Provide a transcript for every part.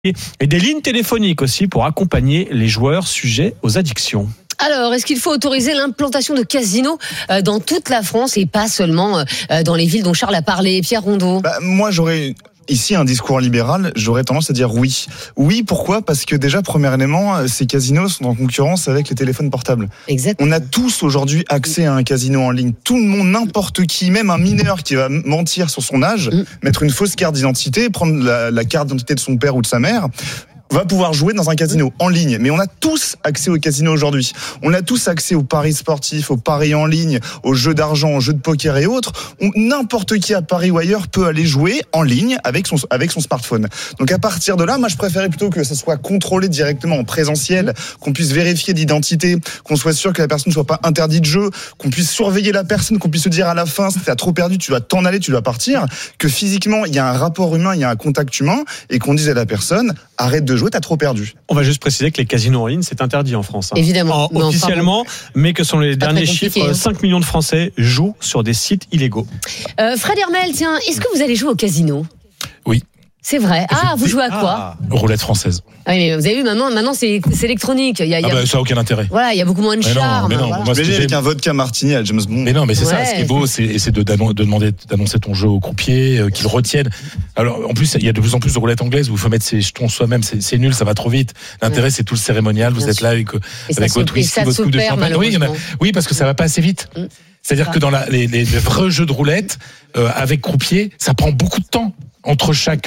et des lignes téléphoniques aussi pour accompagner les joueurs sujets aux addictions. Alors, est-ce qu'il faut autoriser l'implantation de casinos dans toute la France et pas seulement dans les villes dont Charles a parlé? Pierre Rondeau. Moi, j'aurais ici un discours libéral, j'aurais tendance à dire oui. Oui, pourquoi ? Parce que déjà, premièrement, ces casinos sont en concurrence avec les téléphones portables. Exactement. On a tous aujourd'hui accès à un casino en ligne. Tout le monde, n'importe qui, même un mineur qui va mentir sur son âge, mettre une fausse carte d'identité, prendre la carte d'identité de son père ou de sa mère, va pouvoir jouer dans un casino en ligne. Mais on a tous accès au casino aujourd'hui. On a tous accès aux paris sportifs, aux paris en ligne, aux jeux d'argent, aux jeux de poker et autres. N'importe qui à Paris ou ailleurs peut aller jouer en ligne avec son smartphone. Donc à partir de là, moi je préférais plutôt que ça soit contrôlé directement en présentiel, qu'on puisse vérifier l'identité, qu'on soit sûr que la personne ne soit pas interdite de jeu, qu'on puisse surveiller la personne, qu'on puisse se dire à la fin, si t'as trop perdu, tu vas t'en aller, tu dois partir, que physiquement il y a un rapport humain, il y a un contact humain, et qu'on dise à la personne, arrête de jouer, t'as trop perdu. On va juste préciser que les casinos en ligne, c'est interdit en France. Évidemment. Officiellement, mais que selon les derniers chiffres, 5 millions de Français jouent sur des sites illégaux. Fred Hermel, tiens, est-ce que vous allez jouer au casino ? Oui. C'est vrai. Ah, vous jouez à quoi ? Roulette française. Ah oui, mais vous avez vu, maintenant c'est électronique. Ça n'a aucun intérêt. Voilà, il y a beaucoup moins de charme. Mais non, voilà. moi, Mais avec un vodka martini à James Bond. Mais non, mais c'est ça. Ce qui est beau, c'est de demander d'annoncer ton jeu au croupier, qu'ils retiennent. Alors, en plus, il y a de plus en plus de roulettes anglaises où il faut mettre ses jetons soi-même. C'est nul, ça va trop vite. L'intérêt, c'est tout le cérémonial. Vous êtes là avec votre whisky, votre coupe de champagne. Oui, parce que ça va pas assez vite. C'est-à-dire que dans les vrais jeux de roulette, avec croupier, ça prend beaucoup de temps entre chaque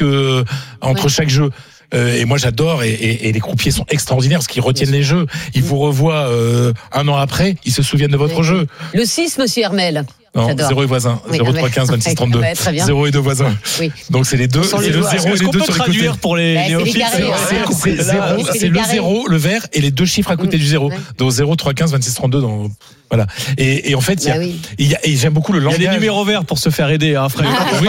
jeu. Et moi j'adore, et les croupiers sont extraordinaires parce qu'ils retiennent les jeux. Ils vous revoient un an après, ils se souviennent de votre jeu. Le 6, monsieur Hermel. Non, J'adore. 0 et voisin. Oui, 0, 3, 15, 26, 32. 0 et 2 voisins. Oui. Donc c'est les deux. C'est le 0 et les deux sur les côtés. Pour les néophytes, C'est le 0, le vert, et les deux chiffres à côté du 0. Donc 0, 3, 15, 26, 32. Voilà. Et en fait, et j'aime beaucoup le langage. Il y a des numéros verts pour se faire aider, hein, Fred. Oui,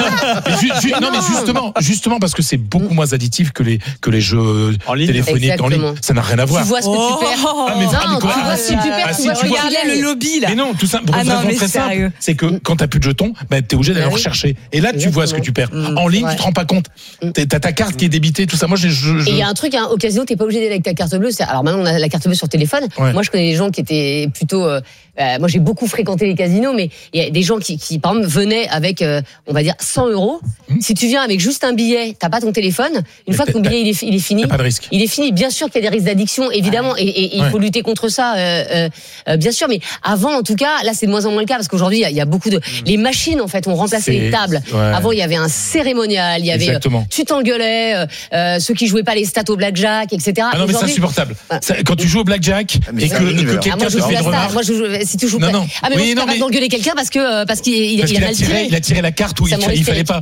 mais non, mais justement parce que c'est beaucoup moins additif que les jeux téléphoniques en ligne. Ça n'a rien à voir. Tu vois ce que tu perds. Tu vois ce que tu perds. Tu vois regardez le lobby là. Mais non, tout ça pour une raison très simple. C'est que quand t'as plus de jetons, t'es obligé d'aller en rechercher. Et là, tu vois ce que tu perds. En ligne, tu te rends pas compte. T'as ta carte qui est débitée, tout ça. Moi, et il y a un truc, au casino, t'es pas obligé d'aller avec ta carte bleue. Alors maintenant, on a la carte bleue sur téléphone. Moi, je connais des gens qui étaient plutôt. Moi, j'ai beaucoup fréquenté les casinos, mais il y a des gens qui par exemple, venaient avec, on va dire, 100 €. Si tu viens avec juste un billet, t'as pas ton téléphone. Une fois que ton billet il est fini, pas de risque. Il est fini. Bien sûr qu'il y a des risques d'addiction, évidemment, et il faut lutter contre ça, bien sûr. Mais avant, en tout cas, là, c'est de moins en moins le cas parce qu'aujourd'hui, il y a beaucoup de les machines en fait ont remplacé les tables. Avant, il y avait un cérémonial, il y avait tu t'engueulais, ceux qui jouaient pas les stats au blackjack, etc. Ah non, mais c'est insupportable. Quand tu joues au blackjack et que quelqu'un te fait une remarque. Moi, si tu joues pas. Ah mais non, mais d'engueuler quelqu'un parce qu'il a mal tiré. Il a tiré la carte où il fallait pas.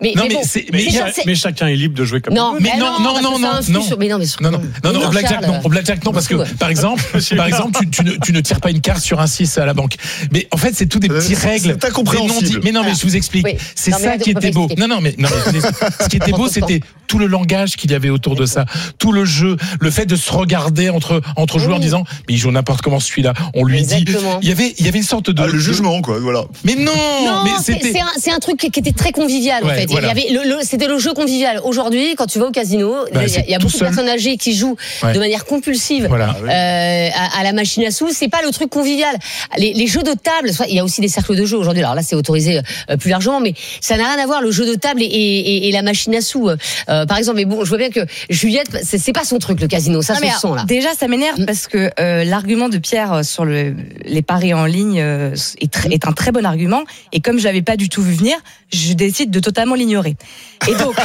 Mais chacun est libre de jouer comme non, il veut. Non, au blackjack non, parce que par exemple, tu ne tires pas une carte sur un 6 à la banque. Mais en fait, c'est tout des petites règles. T'as compréhensible. Mais non, mais je vous explique. C'est ça qui était beau. Non, mais ce qui était beau, c'était tout le langage qu'il y avait autour de ça, tout le jeu, le fait de se regarder entre joueurs en disant, mais il joue n'importe comment celui-là. On lui dit, il y avait une sorte de le jugement, quoi. Voilà. Mais non, mais c'est un truc qui était très convivial en fait. Il y avait c'était le jeu convivial. Aujourd'hui, quand tu vas au casino, il y a beaucoup de personnes âgées qui jouent de manière compulsive à la machine à sous. C'est pas le truc convivial. Les jeux de table, il y a aussi des cercles de jeu aujourd'hui. Alors là, c'est autorisé plus largement, mais ça n'a rien à voir le jeu de table et la machine à sous. Par exemple, mais bon, je vois bien que Juliette, c'est pas son truc le casino, ça se sent là. Déjà, ça m'énerve parce que l'argument de Pierre sur les paris en ligne est un très bon argument. Et comme je l'avais pas du tout vu venir, je décide de totalement l'ignorer. Et donc,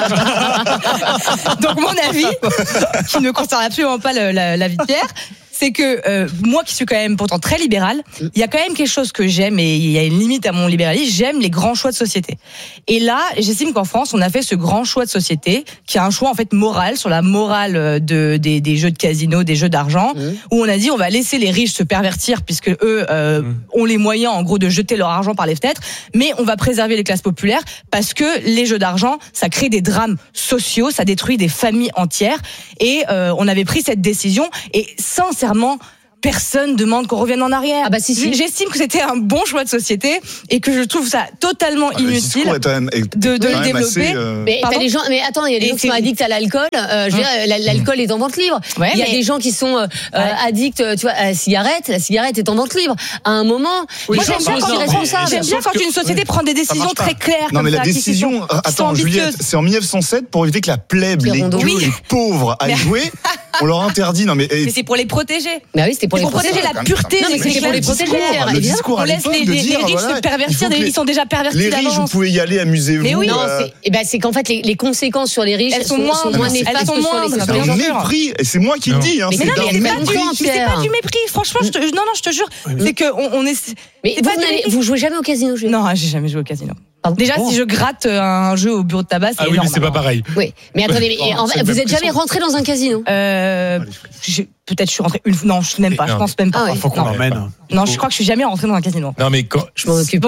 mon avis, qui ne concerne absolument pas la vie de Pierre, c'est que moi qui suis quand même pourtant très libérale, il y a quand même quelque chose que j'aime, et il y a une limite à mon libéralisme, j'aime les grands choix de société. Et là, j'estime qu'en France, on a fait ce grand choix de société, qui est un choix en fait moral, sur la morale des jeux de casino, des jeux d'argent, où on a dit on va laisser les riches se pervertir, puisque eux ont les moyens en gros de jeter leur argent par les fenêtres, mais on va préserver les classes populaires, parce que les jeux d'argent, ça crée des drames sociaux, ça détruit des familles entières, et on avait pris cette décision, et sincèrement, personne demande qu'on revienne en arrière. Ah bah si. J'estime que c'était un bon choix de société et que je trouve ça totalement inutile de le développer. Mais t'as des gens, mais attends, il y a des gens qui sont addicts à l'alcool. Je veux dire, l'alcool est en vente libre. Il y a des gens qui sont addicts, tu vois, à la cigarette. La cigarette est en vente libre. À un moment, moi j'aime bien quand une société prend des décisions très claires. Non, mais la décision, attends, Juliette, c'est en 1907 pour éviter que la plèbe, les gueux, les pauvres aillent jouer. On leur interdit. Non, mais c'est pour les protéger. Mais oui, c'était pour les protéger. La pureté. Non, mais c'était pour les protéger. Le discours on laisse les riches se pervertir. Ils sont déjà pervertis. Les riches, vous pouvez y aller, amusez-vous. Mais oui, c'est qu'en fait les conséquences sur les riches sont moins néfastes que sur les C'est un mépris. Et c'est moi qui le dis. Mais non, c'est pas du mépris. Franchement, je te jure, c'est que on est. Mais vous jouez jamais au casino? Non, j'ai jamais joué au casino. Déjà, si je gratte un jeu au bureau de tabac, c'est énorme. Oui, mais c'est pas pareil. Oui, mais attendez, vous êtes jamais rentré dans un casino? Peut-être je suis rentré une fois. Non, je n'aime pas. Je pense même pas. Il faut qu'on l'emmène. Non, je crois que je suis jamais rentré dans un casino. Non, mais quand je m'en occupe.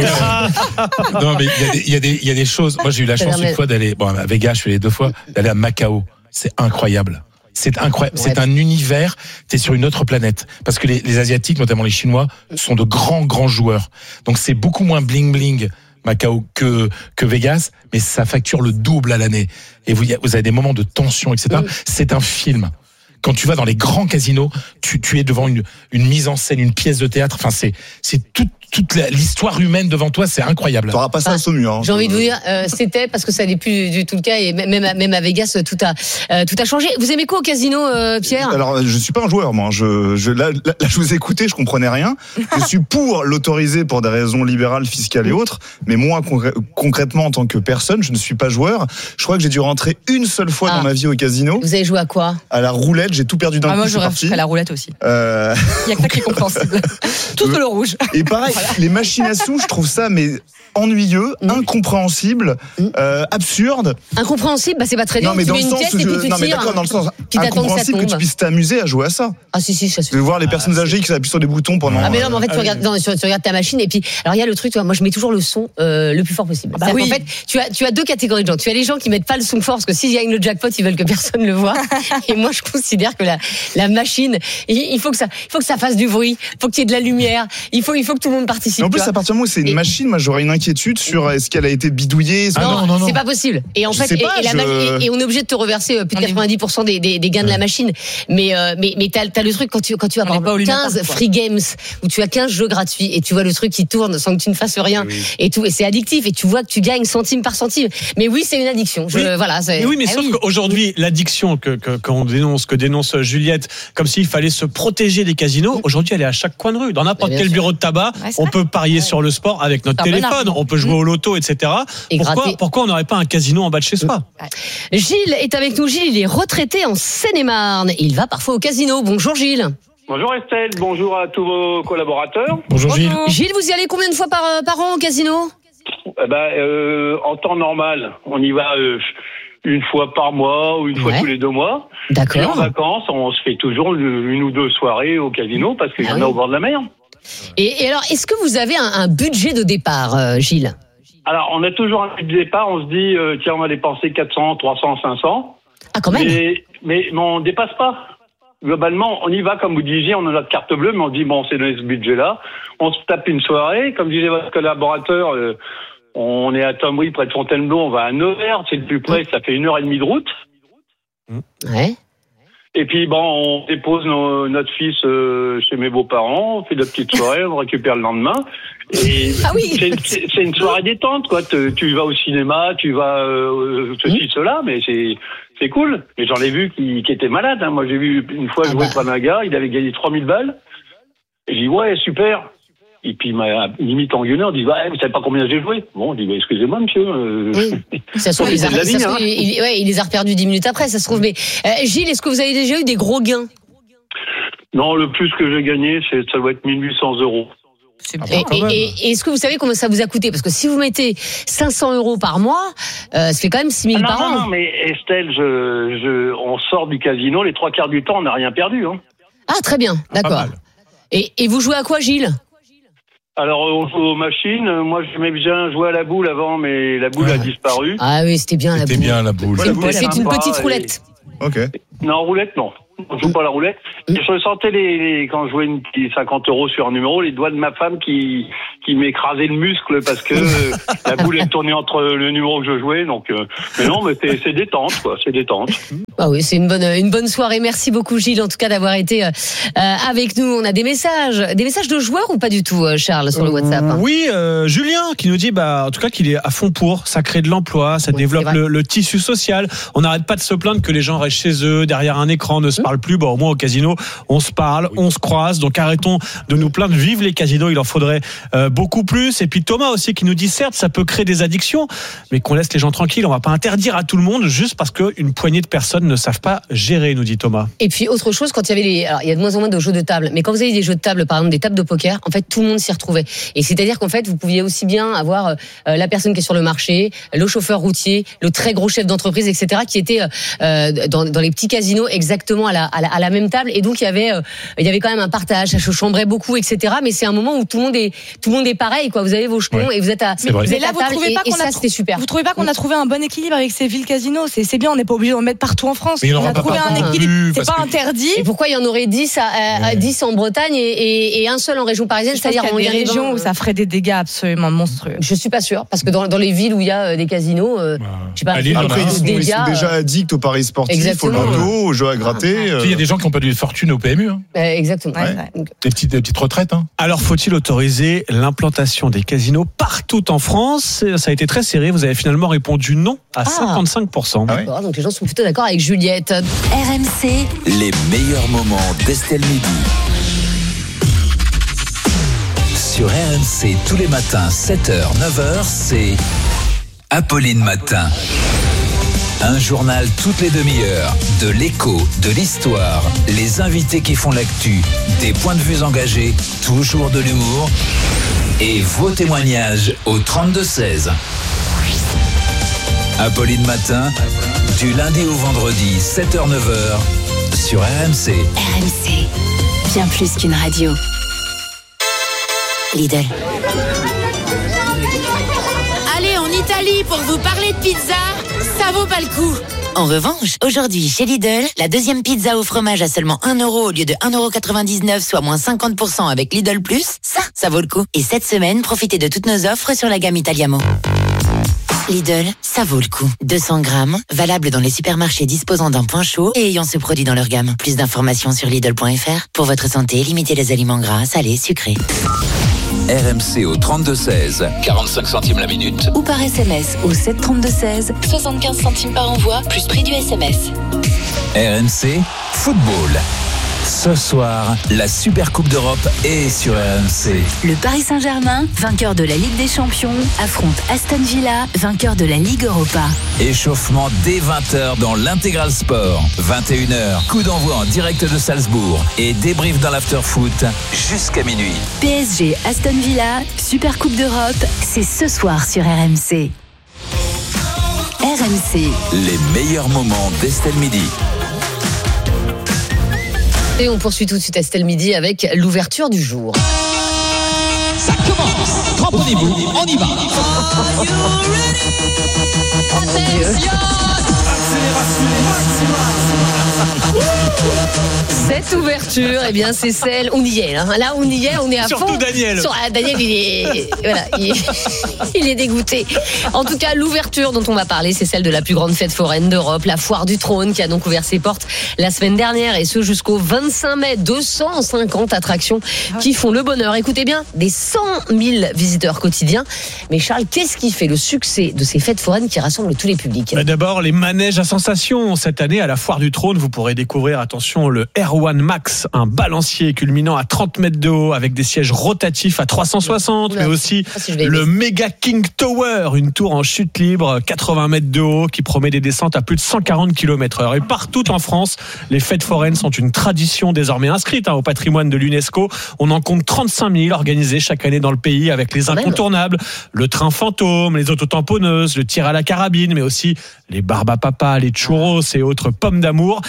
Non, mais il y a des choses. Moi, j'ai eu la chance une fois d'aller à Vegas. Je suis allé 2 fois d'aller à Macao. C'est incroyable. C'est incroyable. C'est un univers. T'es sur une autre planète. Parce que les Asiatiques, notamment les Chinois, sont de grands joueurs. Donc c'est beaucoup moins bling bling Macao que Vegas, mais ça facture le double à l'année. Et vous avez des moments de tension, etc. C'est un film. Quand tu vas dans les grands casinos, tu es devant une mise en scène, une pièce de théâtre. Enfin, c'est toute l'histoire humaine devant toi, c'est incroyable. T'auras pas ça à Saumur. J'ai envie de vous dire, c'était parce que ça n'est plus du tout le cas et même à Vegas, tout a changé. Vous aimez quoi au casino, Pierre? Alors, je suis pas un joueur, moi. Là, je vous écoutais, je comprenais rien. Je suis pour l'autoriser pour des raisons libérales, fiscales et autres. Mais moi, concrètement, en tant que personne, je ne suis pas joueur. Je crois que j'ai dû rentrer une seule fois dans ma vie au casino. Vous avez joué à quoi? À la roulette. J'ai tout perdu d'un coup. Moi, j'aurais fait à la roulette aussi. Il y a que ça qui est compréhensible. Tout le rouge. Et pareil, les machines à sous, je trouve ça mais ennuyeux, incompréhensible, absurde. Incompréhensible, c'est pas très bien. Non, mais dans le sens dans le sens incompréhensible que tu puisses t'amuser à jouer à ça. Ah si, ça se fait. De voir les personnes âgées qui s'appuient sur des boutons pendant. Ah mais non, mais en fait tu regardes ta machine et puis alors il y a le truc, moi je mets toujours le son le plus fort possible. En fait, tu as 2 catégories de gens. Tu as les gens qui mettent pas le son fort parce que s'ils gagnent le jackpot, ils veulent que personne le voit. Et moi je considère que la machine, il faut que ça fasse du bruit, il faut qu'il y ait de la lumière, il faut que tout le monde participe. En plus, à partir du moment où c'est une machine, moi j'aurais une inquiétude sur est-ce qu'elle a été bidouillée. Non, c'est pas possible. Et en fait, et on est obligé de te reverser plus de 90% des gains de la machine. Mais t'as le truc quand tu vas avoir 15 free games où tu as 15 jeux gratuits et tu vois le truc qui tourne sans que tu ne fasses rien et tout, et c'est addictif et tu vois que tu gagnes centime par centime. Mais oui, c'est une addiction. Sauf qu'aujourd'hui, l'addiction que dénonce Juliette, comme s'il fallait se protéger des casinos, aujourd'hui elle est à chaque coin de rue. Dans n'importe quel bureau de tabac, on peut parier sur le sport avec notre téléphone, on peut jouer au loto, etc. Pourquoi on n'aurait pas un casino en bas de chez soi? Gilles est avec nous. Gilles, il est retraité en Seine-et-Marne. Il va parfois au casino. Bonjour Gilles. Bonjour Estelle, bonjour à tous vos collaborateurs. Bonjour Gilles. Gilles, vous y allez combien de fois par an au casino? En temps normal, on y va une fois par mois ou une fois tous les 2 mois. D'accord. Et en vacances, on se fait toujours 1 ou 2 soirées au casino parce qu'il y en a au bord de la mer. Et alors, est-ce que vous avez un budget de départ, Gilles? Alors, on a toujours un budget de départ. On se dit, tiens, on va dépenser 400, 300, 500. Ah, quand même. Mais on dépasse pas. Globalement, on y va, comme vous disiez, on a notre carte bleue, mais on dit, bon, c'est donné ce budget-là. On se tape une soirée. Comme disait votre collaborateur, on est à Tombry, près de Fontainebleau, on va à Nevers, c'est le plus près, ça fait 1h30 de route. Ouais. Et puis, on dépose notre fils chez mes beaux-parents, on fait de la petite soirée, on récupère le lendemain. Et c'est une soirée détente, quoi. Tu vas au cinéma, tu vas ceci, cela, mais c'est cool. Et j'en ai vu qui étaient malades. Hein. Moi, j'ai vu une fois jouer Panaga, il avait gagné 3000 balles. Et j'ai dit, ouais, super. Et puis, il m'a limite engueulé, on dit, vous savez pas combien j'ai joué? Bon, on dit, excusez-moi, monsieur. Ça se trouve, il les a reperdus 10 minutes après, ça se trouve. Mais, Gilles, est-ce que vous avez déjà eu des gros gains? Non, le plus que j'ai gagné, ça doit être 1800 €. C'est bien, et est-ce que vous savez combien ça vous a coûté? Parce que si vous mettez 500 € par mois, ça fait quand même 6 000 par an. Non, mais Estelle, on sort du casino, les 3/4 du temps, on n'a rien perdu. Hein. Ah, très bien, d'accord. Et vous jouez à quoi, Gilles? Alors, on joue aux machines. Moi, j'aimais bien jouer à la boule avant, mais la boule a disparu. Ah oui, c'était bien la boule. C'était bien la boule. C'est une petite roulette. Ok. Non, roulette, non. on joue pas à la roulette. Et je ressentais quand je jouais une petite 50 € sur un numéro, les doigts de ma femme qui m'écrasaient le muscle parce que la boule est tournée entre le numéro que je jouais. Donc, mais non, mais c'est détente, quoi. C'est détente. Ah oui, c'est une bonne soirée. Merci beaucoup, Gilles, en tout cas, d'avoir été avec nous. On a des messages de joueurs ou pas du tout, Charles, sur le WhatsApp? Oui, Julien qui nous dit, en tout cas, qu'il est à fond pour. Ça crée de l'emploi, ça développe le tissu social. On n'arrête pas de se plaindre que les gens restent chez eux, derrière un écran, ne se parlent plus. Au moins au casino, on se parle, on se croise. Donc arrêtons de nous plaindre. Vive les casinos, il en faudrait beaucoup plus. Et puis Thomas aussi qui nous dit, certes, ça peut créer des addictions, mais qu'on laisse les gens tranquilles. On va pas interdire à tout le monde juste parce qu'une poignée de personnes ne savent pas gérer, nous dit Thomas. Et puis autre chose, quand il y avait alors il y a de moins en moins de jeux de table, mais quand vous avez des jeux de table, par exemple des tables de poker, en fait tout le monde s'y retrouvait. Et c'est-à-dire qu'en fait vous pouviez aussi bien avoir la personne qui est sur le marché, le chauffeur routier, le très gros chef d'entreprise, etc., qui était dans les petits casinos exactement à la même table. Et donc il y avait quand même un partage, ça se chambrait beaucoup, etc. Mais c'est un moment où tout le monde est pareil, quoi. Vous avez vos jetons et vous êtes à table. Et ça c'était super. Vous trouvez pas qu'on a trouvé un bon équilibre avec ces villes casinos? C'est bien, on n'est pas obligé d'en mettre partout en France. Mais on a trouvé un équilibre, c'est pas interdit. Et pourquoi il y en aurait 10 en Bretagne et un seul en région parisienne? C'est-à-dire qu'il y a des régions où ça ferait des dégâts absolument monstrueux. Je suis pas sûre, parce que dans les villes où il y a des casinos, je sais pas. Après ils sont déjà addicts aux paris sportifs, au loto, aux jeux à gratter. Il y a des gens qui ont perdu des fortunes au PMU. Exactement. Des petites retraites. Alors faut-il autoriser l'implantation des casinos partout en France? Ça a été très serré. Vous avez finalement répondu non à 55%. D'accord, donc les gens sont plutôt d'accord avec Juliette. RMC, les meilleurs moments d'Estelle Midi. Sur RMC, tous les matins, 7h, 9h, c'est Apolline Matin. Un journal toutes les demi-heures, de l'écho, de l'histoire, les invités qui font l'actu, des points de vue engagés, toujours de l'humour et vos témoignages au 32-16. Apolline Matin, du lundi au vendredi, 7h-9h, sur RMC. RMC, bien plus qu'une radio. Lidl. Allez en Italie pour vous parler de pizza, ça vaut pas le coup. En revanche, aujourd'hui, chez Lidl, la deuxième pizza au fromage à seulement 1 € au lieu de 1,99 €, soit moins 50% avec Lidl Plus, ça vaut le coup. Et cette semaine, profitez de toutes nos offres sur la gamme Italiamo. Lidl, ça vaut le coup. 200 grammes, valable dans les supermarchés disposant d'un point chaud et ayant ce produit dans leur gamme. Plus d'informations sur Lidl.fr. Pour votre santé, limitez les aliments gras, salés, sucrés. RMC au 32-16, 45 centimes la minute. Ou par SMS au 732-16, 75 centimes par envoi, plus prix du SMS. RMC, football. Ce soir, la Super Coupe d'Europe est sur RMC. Le Paris Saint-Germain, vainqueur de la Ligue des Champions, affronte Aston Villa, vainqueur de la Ligue Europa. Échauffement dès 20h dans l'Intégral Sport. 21h, coup d'envoi en direct de Salzbourg et débrief dans l'after-foot jusqu'à minuit. PSG Aston Villa, Super Coupe d'Europe, c'est ce soir sur RMC. RMC. Les meilleurs moments d'Estelle Midi. Et on poursuit tout de suite Estelle Midi avec l'ouverture du jour. Ça commence. Cramponnez-vous, on y va. Oh mon Dieu. Cette ouverture, eh bien, c'est celle. On y est, là. Là, on y est, on est à fond. Surtout Daniel. Daniel, il est dégoûté. En tout cas, l'ouverture dont on va parler, c'est celle de la plus grande fête foraine d'Europe, la Foire du Trône, qui a donc ouvert ses portes la semaine dernière, et ce jusqu'au 25 mai. 250 attractions qui font le bonheur. Écoutez bien, des 100 000 visiteurs quotidiens. Mais Charles, qu'est-ce qui fait le succès de ces fêtes foraines qui rassemblent tous les publics? D'abord, les manèges à sensations. Cette année, à la Foire du Trône, vous pourrez découvrir, attention, le R1 Max, un balancier culminant à 30 mètres de haut avec des sièges rotatifs à 360, mais aussi le Mega King Tower, une tour en chute libre, 80 mètres de haut, qui promet des descentes à plus de 140 km/h. Et partout en France, les fêtes foraines sont une tradition désormais inscrite au patrimoine de l'UNESCO. On en compte 35 000 organisées chaque année dans le pays, avec les incontournables, le train fantôme, les autotamponneuses, le tir à la carabine, mais aussi les barbes à papa, les churros et autres pommes d'amour.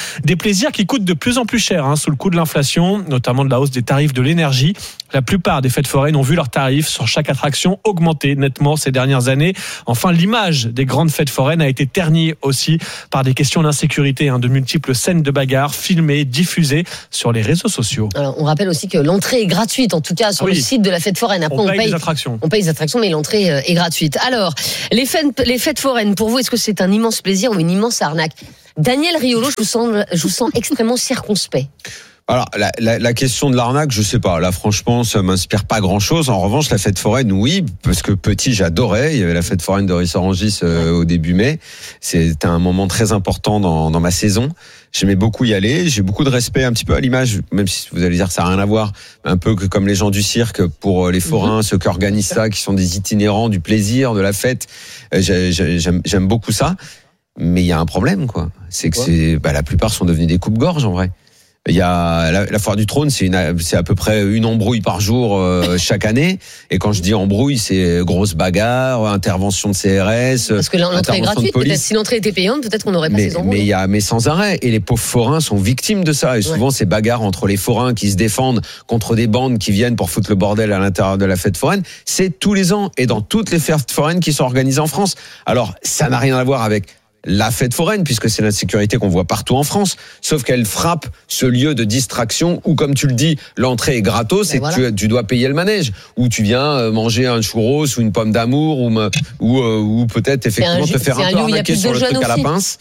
Des plaisirs qui coûtent de plus en plus cher sous le coup de l'inflation, notamment de la hausse des tarifs de l'énergie. La plupart des fêtes foraines ont vu leurs tarifs sur chaque attraction augmenter nettement ces dernières années. Enfin, l'image des grandes fêtes foraines a été ternie aussi par des questions d'insécurité, de multiples scènes de bagarres filmées, diffusées sur les réseaux sociaux. Alors, on rappelle aussi que l'entrée est gratuite, en tout cas sur le site de la fête foraine. Après, on paye les attractions. On paye les attractions, mais l'entrée est gratuite. Alors, les fêtes foraines, pour vous, est-ce que c'est un immense plaisir ou une immense arnaque ? Daniel Riolo, je vous sens extrêmement circonspect. Alors, la question de l'arnaque, je sais pas. Là, franchement, ça m'inspire pas grand-chose. En revanche, la fête foraine, oui, parce que petit, j'adorais. Il y avait la fête foraine de Rissorangis au début mai. C'était un moment très important dans ma saison. J'aimais beaucoup y aller. J'ai beaucoup de respect, un petit peu à l'image, même si vous allez dire que ça n'a rien à voir, un peu que comme les gens du cirque, pour les forains, ceux qui organisent ça, qui sont des itinérants, du plaisir, de la fête. J'aime beaucoup ça. Mais il y a un problème, quoi. C'est que la plupart sont devenus des coupe-gorge, en vrai. Il y a la foire du trône, c'est à peu près une embrouille par jour chaque année. Et quand je dis embrouille, c'est grosse bagarre, intervention de CRS, parce que l'entrée est gratuite. Peut-être si l'entrée était payante, peut-être qu'on n'aurait pas ces embrouilles. Mais sans arrêt. Et les pauvres forains sont victimes de ça. Et souvent, ces bagarres entre les forains qui se défendent contre des bandes qui viennent pour foutre le bordel à l'intérieur de la fête foraine, c'est tous les ans et dans toutes les fêtes foraines qui sont organisées en France. Alors, ça n'a rien à voir avec la fête foraine, puisque c'est l'insécurité qu'on voit partout en France, sauf qu'elle frappe ce lieu de distraction où, comme tu le dis, l'entrée est gratos et que tu dois payer le manège, où tu viens manger un churros ou une pomme d'amour ou peut-être effectivement te faire un peu arnaquer sur le truc à la pince.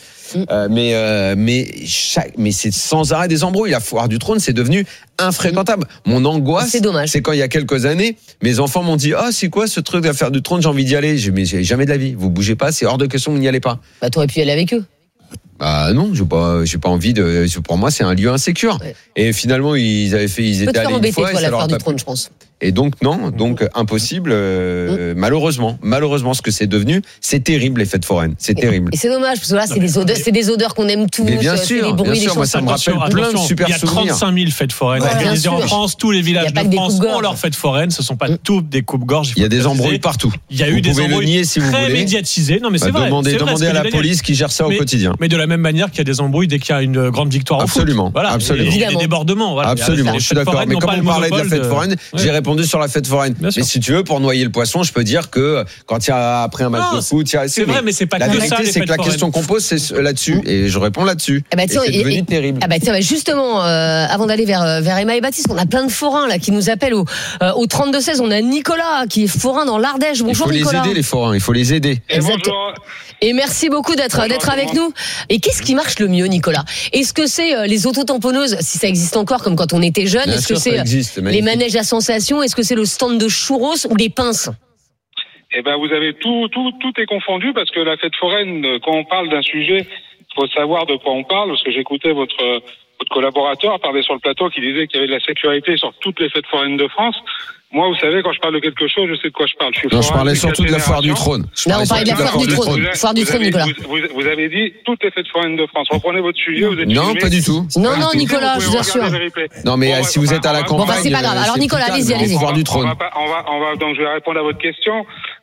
Mais c'est sans arrêt des embrouilles. La foire du trône, c'est devenu infréquentable. Mon angoisse, c'est quand il y a quelques années, mes enfants m'ont dit c'est quoi ce truc de la foire du trône, j'ai envie d'y aller. Mais j'ai jamais de la vie. Vous bougez pas, c'est hors de question, vous n'y allez pas. Bah, t'aurais pu y aller avec eux. Bah non, j'ai pas envie de. Pour moi, c'est un lieu insécure. Et finalement, ils étaient allés une fois. Toi, la foire du trône, je pense. Et donc impossible. Malheureusement, ce que c'est devenu, c'est terrible les fêtes foraines. C'est terrible. Et c'est dommage parce que là, c'est des odeurs qu'on aime tous. Mais bien sûr, les bruits, les moi ça me rappelle plein de super souvenirs. Il y a 35 000 fêtes foraines organisées en France. Tous les villages de France ont leurs fêtes foraines. Ce sont pas toutes des coupes-gorges. Il y a des embrouilles partout. Il y a eu des embrouilles très médiatisées. Non mais c'est vrai. Demandez à la police qui gère ça au quotidien. Mais de la même manière qu'il y a des embrouilles dès qu'il y a une grande victoire au foot. Absolument. Il y a des débordements. Absolument. Je suis d'accord. Mais comme on parlait de la fête foraine, j'ai répondu sur la fête foraine. Mais si tu veux, pour noyer le poisson, je peux dire que quand il y a après un match de foot, c'est vrai, mais c'est pas la que vérité, ça. c'est que la question qu'on pose, c'est là-dessus, et je réponds là-dessus. C'est devenu terrible. Justement, avant d'aller vers Emma et Baptiste, on a plein de forains là qui nous appellent au 32-16. On a Nicolas qui est forain dans l'Ardèche. Bonjour Nicolas. Il faut les aider les forains, il faut les aider. Et merci beaucoup d'être avec nous. Et qu'est-ce qui marche le mieux, Nicolas ? Est-ce que c'est les autotamponneuses, si ça existe encore, comme quand on était jeune ? Est-ce que c'est les manèges à sensations ? Est-ce que c'est le stand de churros ou les pinces ? Eh ben, vous avez tout est confondu parce que la fête foraine, quand on parle d'un sujet, il faut savoir de quoi on parle, parce que j'écoutais votre collaborateur parler sur le plateau qui disait qu'il y avait de la sécurité sur toutes les fêtes foraines de France. Moi, vous savez, quand je parle de quelque chose, je sais de quoi je parle. Je parlais surtout de la foire du trône. Non, on parlait de la foire du trône. Foire du trône, Nicolas. Vous avez dit toutes les fêtes foraines de France. Reprenez votre sujet, vous êtes Non, pas du tout. Non, Nicolas, je vous assure. Non, mais si vous êtes à la campagne. Bon, c'est pas grave. Alors, Nicolas, allez-y. Foire du trône. Donc, je vais répondre à votre question.